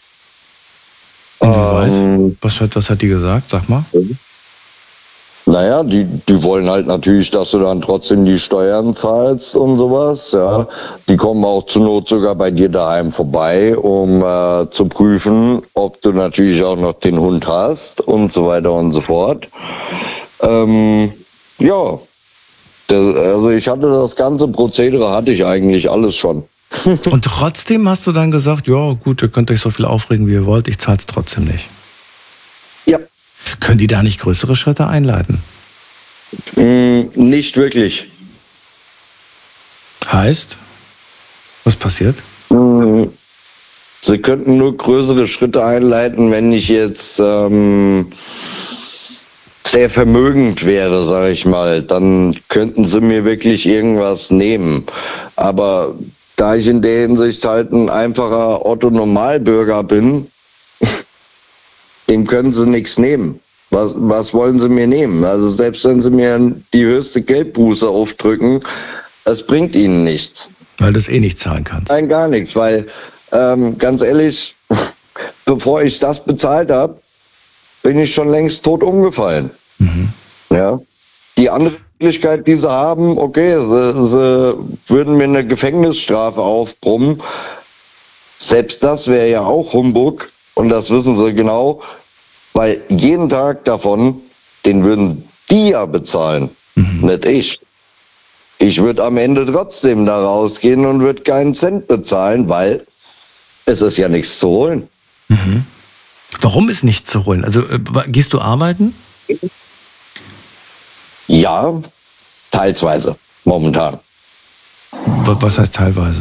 Ähm, was, hat, was hat die gesagt? Sag mal. Naja, die, die wollen halt natürlich, dass du dann trotzdem die Steuern zahlst und sowas. Ja, die kommen auch zur Not sogar bei dir daheim vorbei, um äh, zu prüfen, ob du natürlich auch noch den Hund hast und so weiter und so fort. Ähm, ja, das, also ich hatte das ganze Prozedere, hatte ich eigentlich alles schon. Und trotzdem hast du dann gesagt, ja gut, ihr könnt euch so viel aufregen, wie ihr wollt, ich zahl's trotzdem nicht. Ja. Können die da nicht größere Schritte einleiten? Mm, nicht wirklich. Heißt? Was passiert? Mm, sie könnten nur größere Schritte einleiten, wenn ich jetzt ähm, sehr vermögend wäre, sage ich mal. Dann könnten sie mir wirklich irgendwas nehmen. Aber da ich in der Hinsicht halt ein einfacher Otto-Normalbürger bin, dem können sie nichts nehmen. Was, was wollen sie mir nehmen? Also selbst wenn sie mir die höchste Geldbuße aufdrücken, es bringt ihnen nichts. Weil du es eh nicht zahlen kannst. Nein, gar nichts, weil ähm, ganz ehrlich, bevor ich das bezahlt habe, bin ich schon längst tot umgefallen. Mhm. Ja. Die andere Möglichkeit, die sie haben, okay, sie, sie würden mir eine Gefängnisstrafe aufbrummen. Selbst das wäre ja auch Humbug. Und das wissen sie genau, weil jeden Tag davon, den würden die ja bezahlen, mhm. nicht ich. Ich würde am Ende trotzdem da rausgehen und würde keinen Cent bezahlen, weil es ist ja nichts zu holen. Mhm. Warum ist nichts zu holen? Also äh, gehst du arbeiten? Ja, teilsweise, momentan. Was heißt teilweise?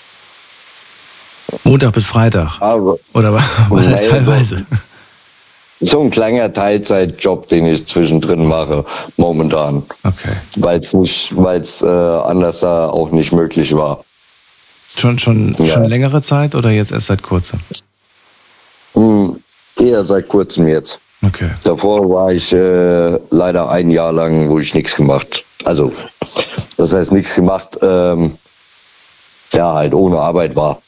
Montag bis Freitag? Aber, Oder was heißt naja, teilweise? So ein kleiner Teilzeitjob, den ich zwischendrin mache, momentan. Okay. Weil es nicht, weil es äh, anders da auch nicht möglich war. Schon, schon, Ja. schon längere Zeit oder jetzt erst seit kurzem? Hm, eher seit kurzem jetzt. Okay. Davor war ich äh, leider ein Jahr lang, wo ich nichts gemacht. Also, das heißt nichts gemacht, ähm, ja, halt ohne Arbeit war.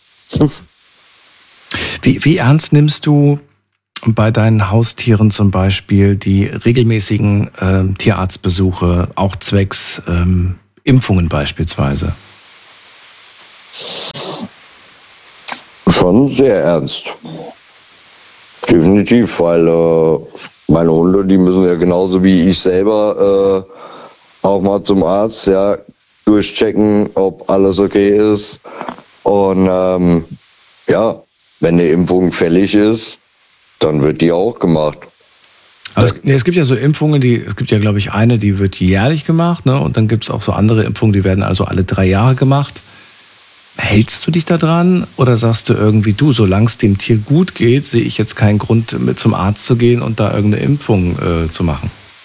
Wie, wie ernst nimmst du bei deinen Haustieren zum Beispiel die regelmäßigen ähm, Tierarztbesuche, auch zwecks ähm, Impfungen beispielsweise? Schon sehr ernst. Definitiv, weil äh, meine Hunde, die müssen ja genauso wie ich selber äh, auch mal zum Arzt, ja, durchchecken, ob alles okay ist. Und ähm, ja, wenn eine Impfung fällig ist, dann wird die auch gemacht. Also es, nee, es gibt ja so Impfungen, die, es gibt ja, glaube ich, eine, die wird jährlich gemacht, ne? Und dann gibt es auch so andere Impfungen, die werden also alle drei Jahre gemacht. Hältst du dich da dran oder sagst du irgendwie, du, solange es dem Tier gut geht, sehe ich jetzt keinen Grund, mit zum Arzt zu gehen und da irgendeine Impfung äh, zu machen?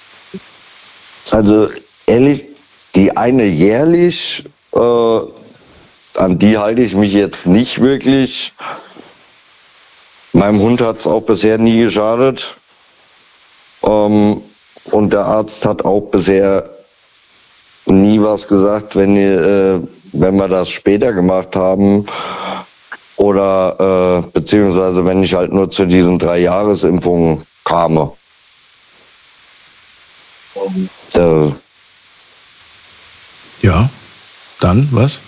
Also ehrlich, die eine jährlich, äh, an die halte ich mich jetzt nicht wirklich. Meinem Hund hat es auch bisher nie geschadet. Ähm, und der Arzt hat auch bisher nie was gesagt, wenn, äh, wenn wir das später gemacht haben. Oder äh, beziehungsweise wenn ich halt nur zu diesen drei Jahresimpfungen kam. Äh, Ja, dann was?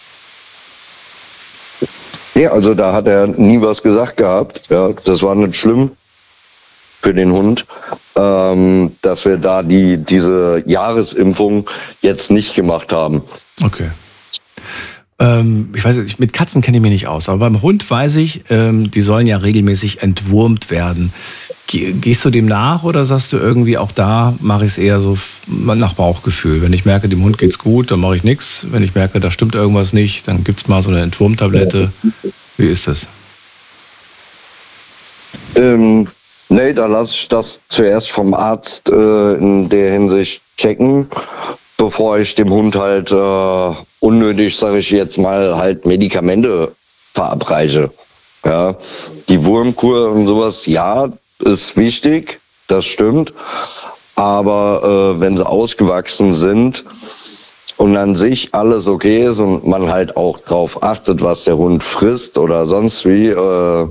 Ja, also da hat er nie was gesagt gehabt. Ja, das war nicht schlimm für den Hund, ähm, dass wir da die diese Jahresimpfung jetzt nicht gemacht haben. Okay. Ähm, ich weiß nicht, mit Katzen kenne ich mich nicht aus, aber beim Hund weiß ich, ähm, die sollen ja regelmäßig entwurmt werden. Ge- Gehst du dem nach oder sagst du irgendwie, auch da mache ich es eher so f- nach Bauchgefühl? Wenn ich merke, dem Hund geht's gut, dann mache ich nichts. Wenn ich merke, da stimmt irgendwas nicht, dann gibt's mal so eine Entwurmtablette. Wie ist das? Ähm, nee, da lasse ich das zuerst vom Arzt äh, in der Hinsicht checken, bevor ich dem Hund halt äh, unnötig, sage ich jetzt mal, halt Medikamente verabreiche. Ja, die Wurmkur und sowas, ja, ist wichtig, das stimmt. Aber äh, wenn sie ausgewachsen sind und an sich alles okay ist und man halt auch drauf achtet, was der Hund frisst oder sonst wie, äh,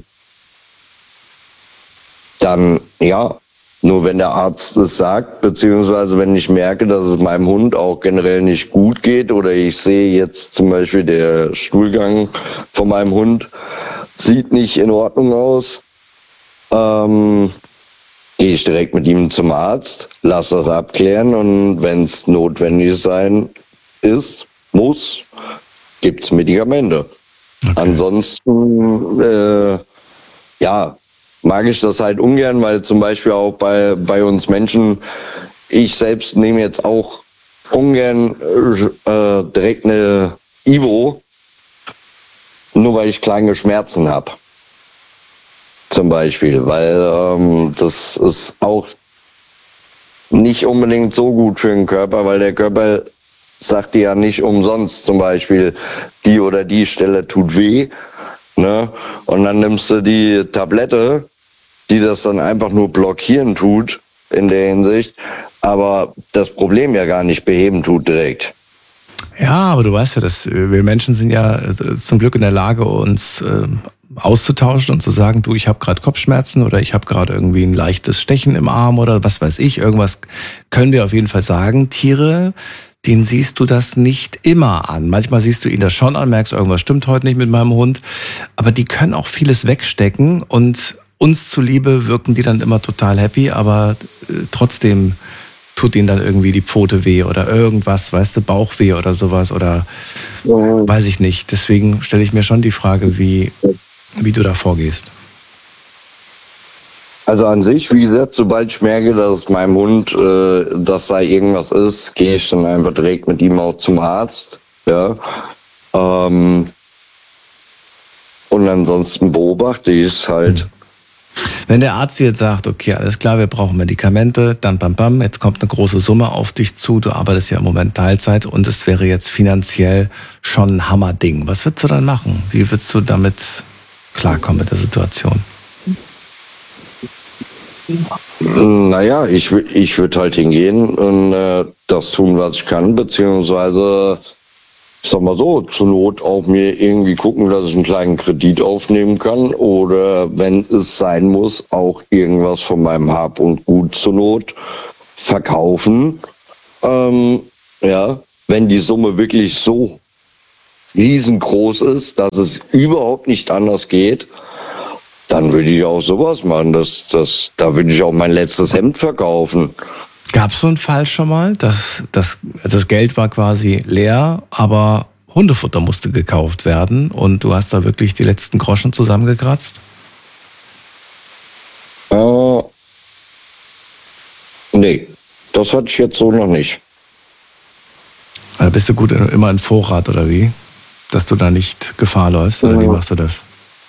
dann ja, nur wenn der Arzt es sagt, beziehungsweise wenn ich merke, dass es meinem Hund auch generell nicht gut geht oder ich sehe jetzt zum Beispiel der Stuhlgang von meinem Hund sieht nicht in Ordnung aus, ähm, gehe ich direkt mit ihm zum Arzt, lasse das abklären und wenn es notwendig sein ist, muss, gibt es Medikamente. Okay. Ansonsten, äh, ja, mag ich das halt ungern, weil zum Beispiel auch bei, bei uns Menschen, ich selbst nehme jetzt auch ungern äh, direkt eine Ivo, nur weil ich kleine Schmerzen habe. Zum Beispiel, weil ähm, das ist auch nicht unbedingt so gut für den Körper, weil der Körper sagt dir ja nicht umsonst zum Beispiel, die oder die Stelle tut weh. Ne? Und dann nimmst du die Tablette, die das dann einfach nur blockieren tut in der Hinsicht, aber das Problem ja gar nicht beheben tut direkt. Ja, aber du weißt ja, dass wir Menschen sind ja zum Glück in der Lage, uns äh, auszutauschen und zu sagen, du, ich habe gerade Kopfschmerzen oder ich habe gerade irgendwie ein leichtes Stechen im Arm oder was weiß ich, irgendwas können wir auf jeden Fall sagen. Tiere, denen siehst du das nicht immer an. Manchmal siehst du ihnen das schon an, merkst, irgendwas stimmt heute nicht mit meinem Hund, aber die können auch vieles wegstecken und uns zuliebe wirken die dann immer total happy, aber äh, trotzdem tut ihnen dann irgendwie die Pfote weh oder irgendwas, weißt du, Bauchweh oder sowas oder Mhm. weiß ich nicht. Deswegen stelle ich mir schon die Frage, wie, wie du da vorgehst. Also an sich, wie gesagt, sobald ich merke, dass es meinem Hund, äh, dass da irgendwas ist, gehe ich dann einfach direkt mit ihm auch zum Arzt. Ja. Ähm, und ansonsten beobachte ich es halt. Wenn der Arzt jetzt sagt, okay, alles klar, wir brauchen Medikamente, dann bam bam, jetzt kommt eine große Summe auf dich zu, du arbeitest ja im Moment Teilzeit und es wäre jetzt finanziell schon ein Hammerding. Was würdest du dann machen? Wie würdest du damit klarkommen mit der Situation? Naja, ich, ich würde halt hingehen und äh, das tun, was ich kann, beziehungsweise, ich sag mal so, zur Not auch mir irgendwie gucken, dass ich einen kleinen Kredit aufnehmen kann oder, wenn es sein muss, auch irgendwas von meinem Hab und Gut zur Not verkaufen. Ähm, ja, wenn die Summe wirklich so riesengroß ist, dass es überhaupt nicht anders geht, dann würde ich auch sowas machen. Das, das, da würde ich auch mein letztes Hemd verkaufen. Gab es so einen Fall schon mal, dass das, also das Geld war quasi leer, aber Hundefutter musste gekauft werden und du hast da wirklich die letzten Groschen zusammengekratzt? Äh, nee, das hatte ich jetzt so noch nicht. Also bist du gut immer in Vorrat oder wie? Dass du da nicht Gefahr läufst oder ja. Wie machst du das?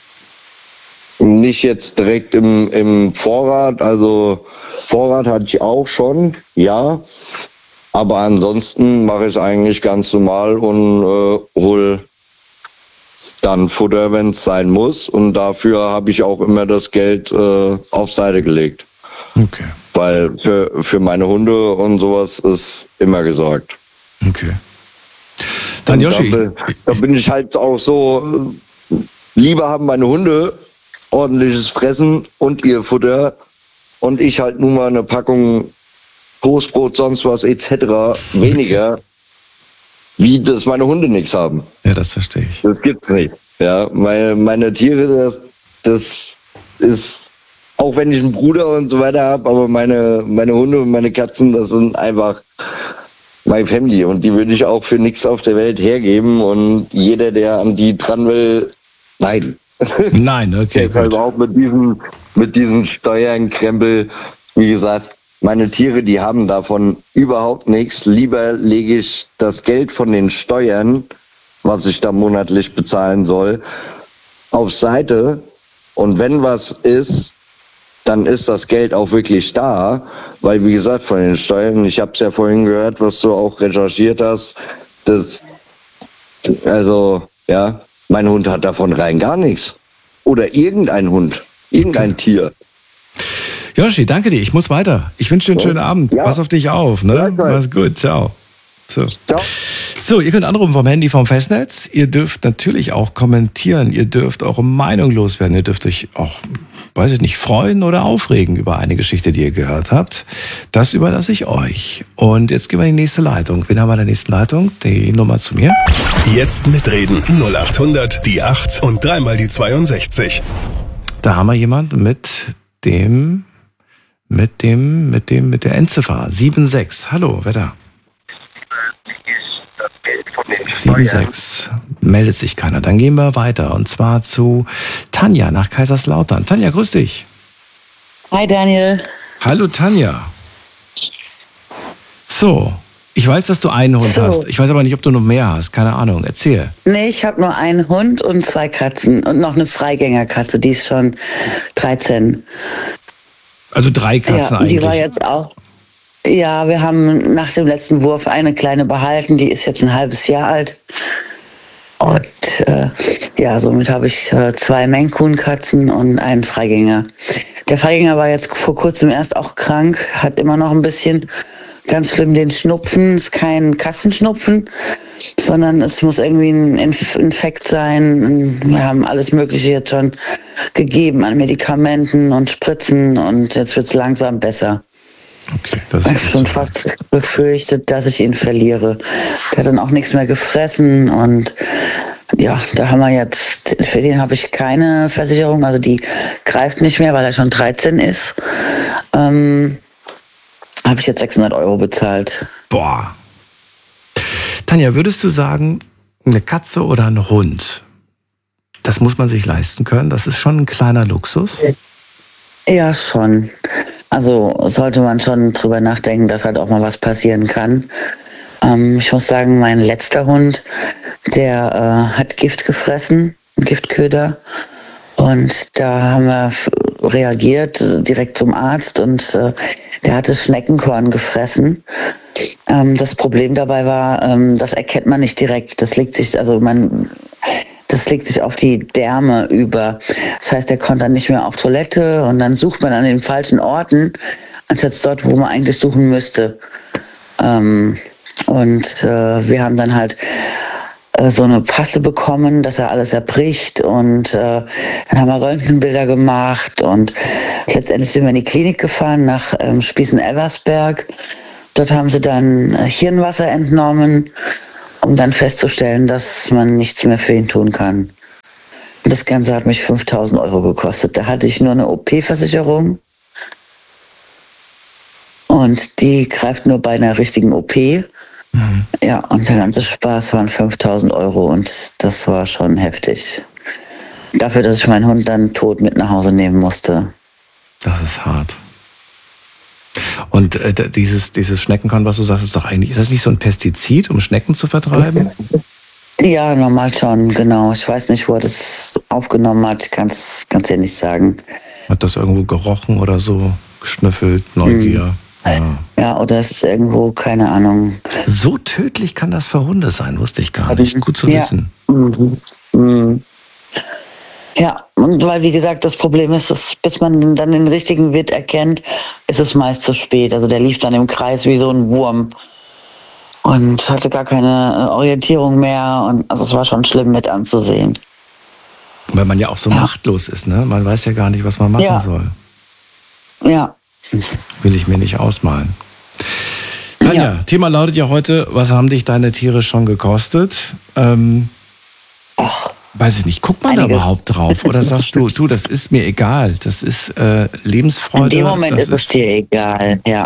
Nicht jetzt direkt im, im Vorrat, also Vorrat hatte ich auch schon, ja. Aber ansonsten mache ich es eigentlich ganz normal und äh, hol dann Futter, wenn es sein muss. Und dafür habe ich auch immer das Geld äh, auf Seite gelegt. Okay. Weil für, für meine Hunde und sowas ist immer gesorgt. Okay. Dann Joshi. Da, da bin ich halt auch so, lieber haben meine Hunde ordentliches Fressen und ihr Futter und ich halt nun mal eine Packung Toastbrot, sonst was et cetera weniger, wie dass meine Hunde nichts haben. Ja, das verstehe ich. Das gibt's nicht. Ja, meine, meine Tiere, das, das ist, auch wenn ich einen Bruder und so weiter habe, aber meine, meine Hunde und meine Katzen, das sind einfach my family und die würde ich auch für nichts auf der Welt hergeben und jeder, der an die dran will, nein. Nein, okay. Deshalb auch mit diesem, mit diesem Steuernkrempel, wie gesagt, meine Tiere, die haben davon überhaupt nichts. Lieber lege ich das Geld von den Steuern, was ich da monatlich bezahlen soll, auf Seite. Und wenn was ist, dann ist das Geld auch wirklich da. Weil, wie gesagt, von den Steuern, ich habe es ja vorhin gehört, was du auch recherchiert hast, das, also, ja, mein Hund hat davon rein gar nichts. Oder irgendein Hund, irgendein Tier. Joshi, danke dir. Ich muss weiter. Ich wünsche dir einen schönen Abend. Ja. Pass auf dich auf. Ne? Mach's gut. Ciao. So. Ciao. So, ihr könnt anrufen vom Handy vom Festnetz. Ihr dürft natürlich auch kommentieren. Ihr dürft eure Meinung loswerden. Ihr dürft euch auch, weiß ich nicht, freuen oder aufregen über eine Geschichte, die ihr gehört habt. Das überlasse ich euch. Und jetzt gehen wir in die nächste Leitung. Wen haben wir in der nächsten Leitung? Die Nummer zu mir. Jetzt mitreden. null acht hundert, die acht und dreimal die zweiundsechzig. Da haben wir jemanden mit dem, mit dem, mit dem, mit der Endziffer sieben sechs. Hallo, wer da? sieben sechs. Meldet sich keiner. Dann gehen wir weiter. Und zwar zu Tanja nach Kaiserslautern. Tanja, grüß dich. Hi Daniel. Hallo Tanja. So, ich weiß, dass du einen Hund So. hast. Ich weiß aber nicht, ob du noch mehr hast. Keine Ahnung. Erzähl. Nee, ich habe nur einen Hund und zwei Katzen und noch eine Freigängerkatze, die ist schon dreizehn. Also drei Katzen ja, eigentlich. die war jetzt auch. Ja, wir haben nach dem letzten Wurf eine kleine behalten, die ist jetzt ein halbes Jahr alt. Und äh, ja, somit habe ich äh, zwei Maine Coon Katzen und einen Freigänger. Der Freigänger war jetzt vor kurzem erst auch krank, hat immer noch ein bisschen ganz schlimm den Schnupfen. Ist kein Kassenschnupfen, sondern es muss irgendwie ein Inf- Infekt sein. Wir haben alles Mögliche jetzt schon gegeben an Medikamenten und Spritzen und jetzt wird es langsam besser. Okay, das Ich habe ist schon fast befürchtet, dass ich ihn verliere. Der hat dann auch nichts mehr gefressen und ja, da haben wir jetzt, für den habe ich keine Versicherung, also die greift nicht mehr, weil er schon dreizehn ist. Ähm, habe ich jetzt sechshundert Euro bezahlt. Boah. Tanja, würdest du sagen, eine Katze oder ein Hund, das muss man sich leisten können? Das ist schon ein kleiner Luxus? Ja, schon. Also sollte man schon drüber nachdenken, dass halt auch mal was passieren kann. Ähm, ich muss sagen, mein letzter Hund, der äh, hat Gift gefressen, Giftköder. Und da haben wir f- reagiert, direkt zum Arzt, und äh, der hatte Schneckenkorn gefressen. Ähm, das Problem dabei war, ähm, das erkennt man nicht direkt. Das legt sich, also man, das legt sich auf die Därme über. Das heißt, er konnte dann nicht mehr auf Toilette, und dann sucht man an den falschen Orten, anstatt dort, wo man eigentlich suchen müsste. Ähm, und äh, wir haben dann halt so eine Passe bekommen, dass er alles erbricht, und äh, dann haben wir Röntgenbilder gemacht, und letztendlich sind wir in die Klinik gefahren nach ähm, Spießen-Elversberg. Dort haben sie dann Hirnwasser entnommen, um dann festzustellen, dass man nichts mehr für ihn tun kann. Und das Ganze hat mich fünftausend Euro gekostet. Da hatte ich nur eine O P-Versicherung, und die greift nur bei einer richtigen O P. Mhm. Ja, und der ganze Spaß waren fünftausend Euro, und das war schon heftig. Dafür, dass ich meinen Hund dann tot mit nach Hause nehmen musste. Das ist hart. Und äh, dieses, dieses Schneckenkorn, was du sagst, ist doch eigentlich, ist das nicht so ein Pestizid, um Schnecken zu vertreiben? Ja, normal schon, genau. Ich weiß nicht, wo er das aufgenommen hat, ich kann es ja nicht sagen. Hat das irgendwo gerochen oder so, geschnüffelt, Neugier? Mhm. Ja. ja, oder es ist irgendwo, keine Ahnung. So tödlich kann das für Hunde sein, wusste ich gar nicht. Gut zu ja. wissen. Mhm. Mhm. Ja, und weil, wie gesagt, das Problem ist, dass bis man dann den richtigen Wirt erkennt, ist es meist zu spät. Also der lief dann im Kreis wie so ein Wurm und hatte gar keine Orientierung mehr. Und also es war schon schlimm mit anzusehen. Weil man ja auch so ja. machtlos ist, ne? Man weiß ja gar nicht, was man machen ja. soll. Ja. Will ich mir nicht ausmalen. Tanja, ja. Thema lautet ja heute, was haben dich deine Tiere schon gekostet? Ähm, Ach, weiß ich nicht, guckt man einiges. Da überhaupt drauf? Oder sagst du, du, das ist mir egal, das ist äh, Lebensfreude? In dem Moment ist es dir egal, ja.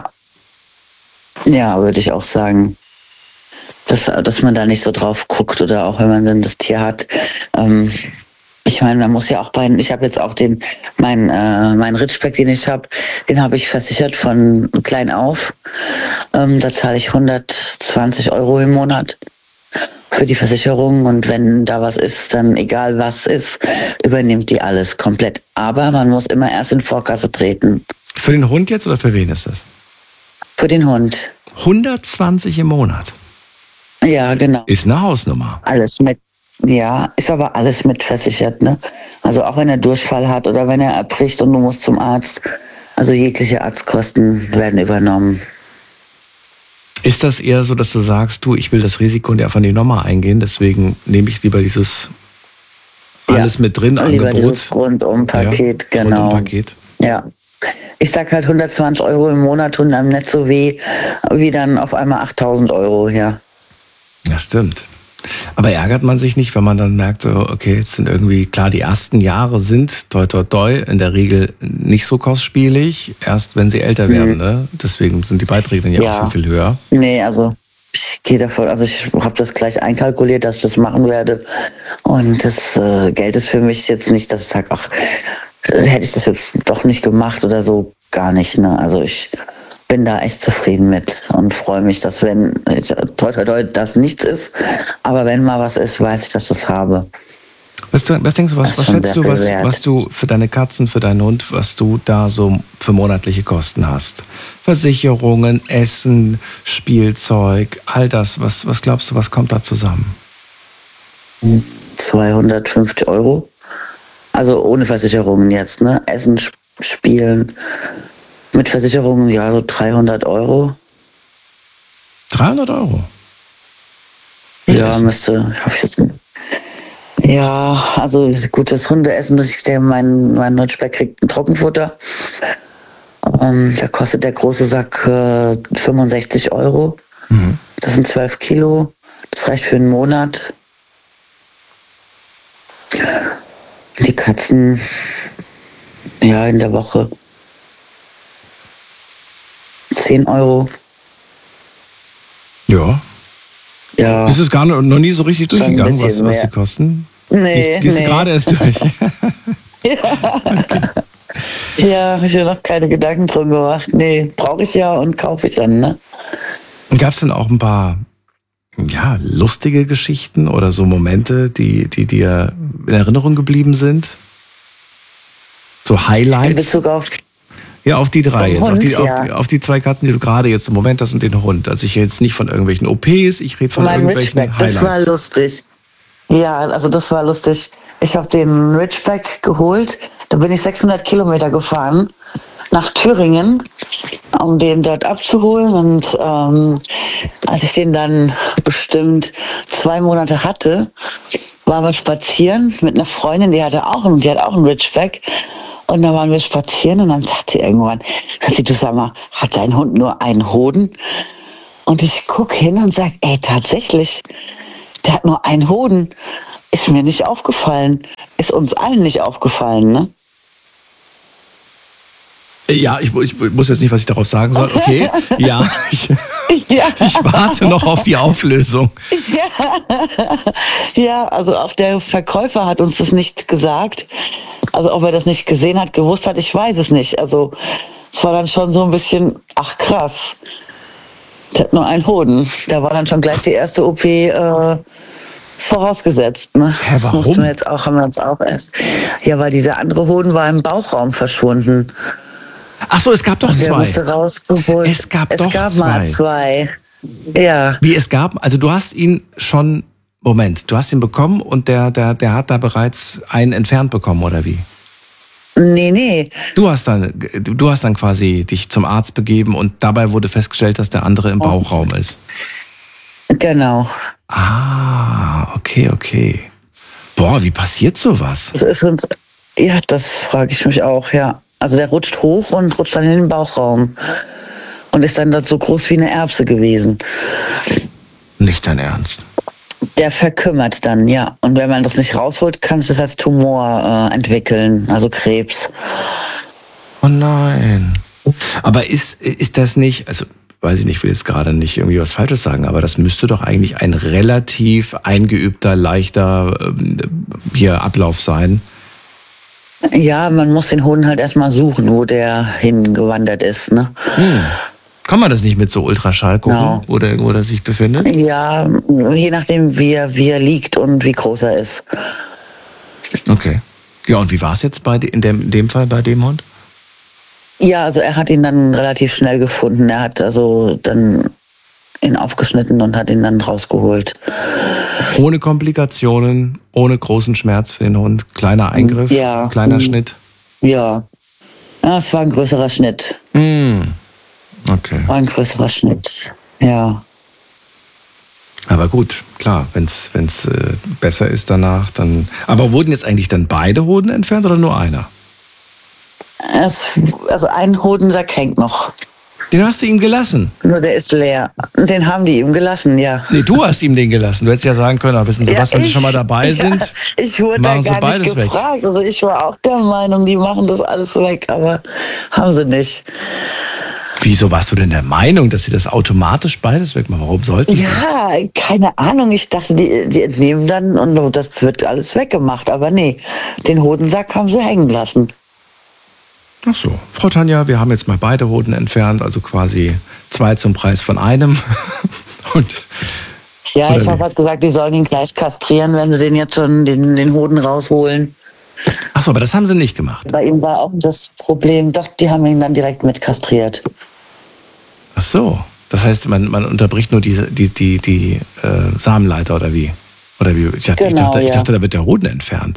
Ja, würde ich auch sagen. Dass, dass man da nicht so drauf guckt, oder auch wenn man dann das Tier hat. Ähm, Ich meine, man muss ja auch bei, ich habe jetzt auch den, mein, äh, mein Ritschbeck, den ich habe, den habe ich versichert von klein auf. Ähm, da zahle ich hundertzwanzig Euro im Monat für die Versicherung, und wenn da was ist, dann egal was ist, übernimmt die alles komplett. Aber man muss immer erst in Vorkasse treten. Für den Hund jetzt oder für wen ist das? Für den Hund. hundertzwanzig im Monat? Ja, genau. Ist eine Hausnummer. Alles mit. Ja, ist aber alles mitversichert, ne? Also auch wenn er Durchfall hat oder wenn er erbricht und du musst zum Arzt, also jegliche Arztkosten werden übernommen. Ist das eher so, dass du sagst, du, ich will das Risiko nicht einfach in die Nummer eingehen, deswegen nehme ich lieber dieses alles ja, mit drin lieber Angebot? Dieses Rundum-Paket, ja, genau. Rundum-Paket. Ja. Ich sag halt hundertzwanzig Euro im Monat tun einem nicht so weh, wie dann auf einmal achttausend Euro, ja. Ja, stimmt. Aber ärgert man sich nicht, wenn man dann merkt, so, okay, jetzt sind irgendwie, klar, die ersten Jahre sind, toi, toi, toi, in der Regel nicht so kostspielig, erst wenn sie älter werden, mhm. ne? Deswegen sind die Beiträge dann ja, ja auch viel, viel höher. Nee, also ich gehe davon, also ich habe das gleich einkalkuliert, dass ich das machen werde. Und das äh, Geld ist für mich jetzt nicht, dass ich sage, ach, hätte ich das jetzt doch nicht gemacht oder so, gar nicht, ne? Also ich bin da echt zufrieden mit und freue mich, dass wenn, toi, toi, toi, das nichts ist, aber wenn mal was ist, weiß ich, dass ich das habe. Was, du, was denkst du, was, was schätzt du, was, was du für deine Katzen, für deinen Hund, was du da so für monatliche Kosten hast? Versicherungen, Essen, Spielzeug, all das, was, was glaubst du, was kommt da zusammen? zweihundertfünfzig Euro. Also ohne Versicherungen jetzt, ne? Essen, Spielen. Mit Versicherungen, ja, so dreihundert Euro. dreihundert Euro? Ja, Essen. müsste. Hab ich jetzt, ja, also gut, das Hundeessen, das ich denke, mein, mein Ritschbeck kriegt ein Trockenfutter. Ähm, da kostet der große Sack äh, fünfundsechzig Euro. Mhm. Das sind zwölf Kilo. Das reicht für einen Monat. Die Katzen, ja, in der Woche zehn Euro. Ja. Ja. Ist es gar noch nie so richtig durchgegangen, was, was die kosten? Nee, Gehst, gehst nee. du gerade erst durch? Ja. Okay. Ja, habe ich mir noch keine Gedanken drum gemacht. Nee, brauche ich ja und kaufe ich dann, ne? Gab es denn auch ein paar ja, lustige Geschichten oder so Momente, die, die dir in Erinnerung geblieben sind? So Highlights? In Bezug auf... Ja, auf die drei jetzt, Hund, auf, die, ja. auf, die, auf die zwei Katzen, die du gerade jetzt im Moment hast und den Hund. Also ich rede jetzt nicht von irgendwelchen O Ps, ich rede von mein irgendwelchen Ridgeback, Highlights. das war lustig. Ja, also das war lustig. Ich habe den Ridgeback geholt, da bin ich sechshundert Kilometer gefahren nach Thüringen, um den dort abzuholen. Und ähm, als ich den dann bestimmt zwei Monate hatte, waren wir spazieren mit einer Freundin, die hatte auch einen, die hat auch einen Ridgeback. Und da waren wir spazieren und dann sagte sie irgendwann, du sag mal, hat dein Hund nur einen Hoden? Und ich gucke hin und sage, ey, tatsächlich, der hat nur einen Hoden. Ist mir nicht aufgefallen. Ist uns allen nicht aufgefallen, ne? Ja, ich, ich muss jetzt nicht, was ich darauf sagen soll. Okay, ja, ich, Ja. ich warte noch auf die Auflösung. Ja. Ja, also auch der Verkäufer hat uns das nicht gesagt. Also ob er das nicht gesehen hat, gewusst hat, ich weiß es nicht. Also es war dann schon so ein bisschen, ach krass, der hat nur einen Hoden. Da war dann schon gleich die erste O P äh, vorausgesetzt. Ne? Hä, warum? Das mussten wir jetzt auch, haben wir uns auch erst. Ja, weil dieser andere Hoden war im Bauchraum verschwunden. Ach so, es gab doch Der zwei. musste rausgeholt. Es gab es doch gab zwei. mal zwei. Ja. Wie es gab, also du hast ihn schon, Moment, du hast ihn bekommen und der, der, der hat da bereits einen entfernt bekommen, oder wie? Nee, nee. Du hast dann, du hast dann quasi dich zum Arzt begeben und dabei wurde festgestellt, dass der andere im Bauchraum ist. Genau. Ah, okay, okay. Boah, wie passiert sowas? Das ist uns, ja, das frage ich mich auch, ja. Also der rutscht hoch und rutscht dann in den Bauchraum und ist dann dort so groß wie eine Erbse gewesen. Nicht dein Ernst. Der verkümmert dann, ja. Und wenn man das nicht rausholt, kann es das als Tumor äh, entwickeln, also Krebs. Oh nein. Aber ist, ist das nicht, also weiß ich nicht, ich will jetzt gerade nicht irgendwie was Falsches sagen, aber das müsste doch eigentlich ein relativ eingeübter, leichter ähm, hier Ablauf sein. Ja, man muss den Hoden halt erstmal suchen, wo der hingewandert ist, ne? Hm. Kann man das nicht mit so Ultraschall gucken, Genau. wo, der, wo der sich befindet? Ja, je nachdem, wie er, wie er liegt und wie groß er ist. Okay. Ja, und wie war es jetzt bei de, in, dem, in dem Fall bei dem Hund? Ja, also er hat ihn dann relativ schnell gefunden. Er hat also dann ihn aufgeschnitten und hat ihn dann rausgeholt. Ohne Komplikationen, ohne großen Schmerz für den Hund, kleiner Eingriff, Ja. kleiner Schnitt. Ja. Ja, es war ein größerer Schnitt. Hm. Okay. War ein größerer Schnitt. Ja. Aber gut, klar, wenn es wenn's, äh, besser ist danach, dann... Aber wurden jetzt eigentlich dann beide Hoden entfernt oder nur einer? Es, also ein Hodensack hängt noch. Den hast du ihm gelassen? Nur der ist leer. Den haben die ihm gelassen, ja. Nee, du hast ihm den gelassen. Du hättest ja sagen können, wissen Sie Ja, was, wenn Sie ich- schon mal dabei ja, sind, Ich wurde da machen Sie gar beides nicht weg. gefragt. Also ich war auch der Meinung, die machen das alles weg, aber haben sie nicht. Wieso warst du denn der Meinung, dass sie das automatisch beides wegmachen? Warum sollten sie? Ja, keine Ahnung. Ich dachte, die, die entnehmen dann und das wird alles weggemacht. Aber nee, den Hodensack haben sie hängen lassen. Ach so. Frau Tanja, wir haben jetzt mal beide Hoden entfernt, also quasi zwei zum Preis von einem. Und Ja, Oder ich wie? habe halt gesagt, die sollen ihn gleich kastrieren, wenn sie den jetzt schon den, den Hoden rausholen. ach so, aber das haben sie nicht gemacht. Bei ihm war auch das Problem, doch, die haben ihn dann direkt mit kastriert. Ach so. Das heißt, man, man unterbricht nur die, die, die, die äh, Samenleiter oder wie? Oder wie? Ich dachte, ich, Genau, dachte, ich ja. dachte, da wird der Hoden entfernt.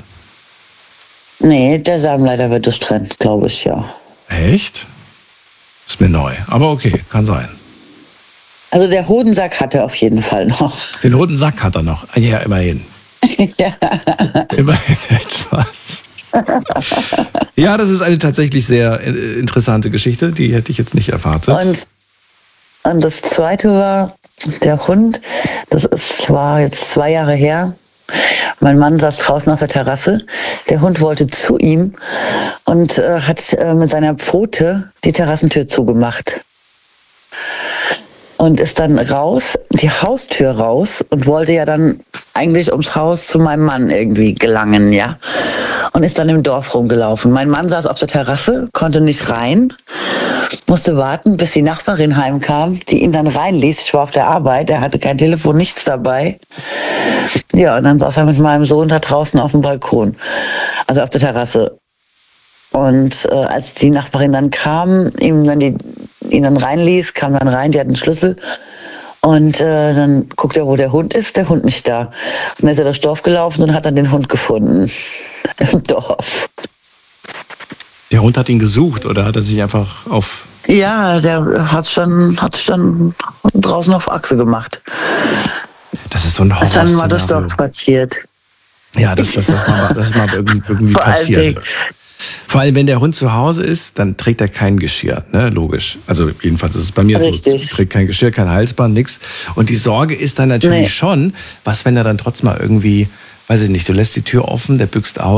Nee, der Samenleiter wird durchtrennt, glaube ich, ja. Echt? Ist mir neu. Aber okay, kann sein. Also der Hodensack hat er auf jeden Fall noch. Den roten Sack hat er noch. Ja, immerhin. Ja. Immerhin etwas. Ja, das ist eine tatsächlich sehr äh, interessante Geschichte. Die hätte ich jetzt nicht erwartet. Und, und das zweite war, der Hund, das ist, war jetzt zwei Jahre her. Mein Mann saß draußen auf der Terrasse. Der Hund wollte zu ihm und äh, hat äh, mit seiner Pfote die Terrassentür zugemacht. Und ist dann raus, die Haustür raus und wollte ja dann eigentlich ums Haus zu meinem Mann irgendwie gelangen, ja. Und ist dann im Dorf rumgelaufen. Mein Mann saß auf der Terrasse, konnte nicht rein musste warten, bis die Nachbarin heimkam, die ihn dann reinließ. Ich war auf der Arbeit, er hatte kein Telefon, nichts dabei. Ja, und dann saß er mit meinem Sohn da draußen auf dem Balkon, also auf der Terrasse. Und äh, als die Nachbarin dann kam, ihm dann die, ihn dann reinließ, kam dann rein, die hat einen Schlüssel. Und äh, dann guckt er, wo der Hund ist, der Hund nicht da. Und dann ist er durchs Dorf gelaufen und hat dann den Hund gefunden im Dorf. Der Hund hat ihn gesucht oder hat er sich einfach auf... Ja, der hat schon, hat sich dann draußen auf Achse gemacht. Das ist so ein Horror. Ist dann mal durchs Dorf spaziert. Ja, das, das, das, mal, das ist mal irgendwie, irgendwie Vor passiert. Vor allem, wenn der Hund zu Hause ist, dann trägt er kein Geschirr, ne? Logisch. Also jedenfalls ist es bei mir Richtig. so, trägt kein Geschirr, kein Halsband, nix. Und die Sorge ist dann natürlich Nee. schon, was wenn er dann trotzdem mal irgendwie, weiß ich nicht, du lässt die Tür offen, der büxt aus.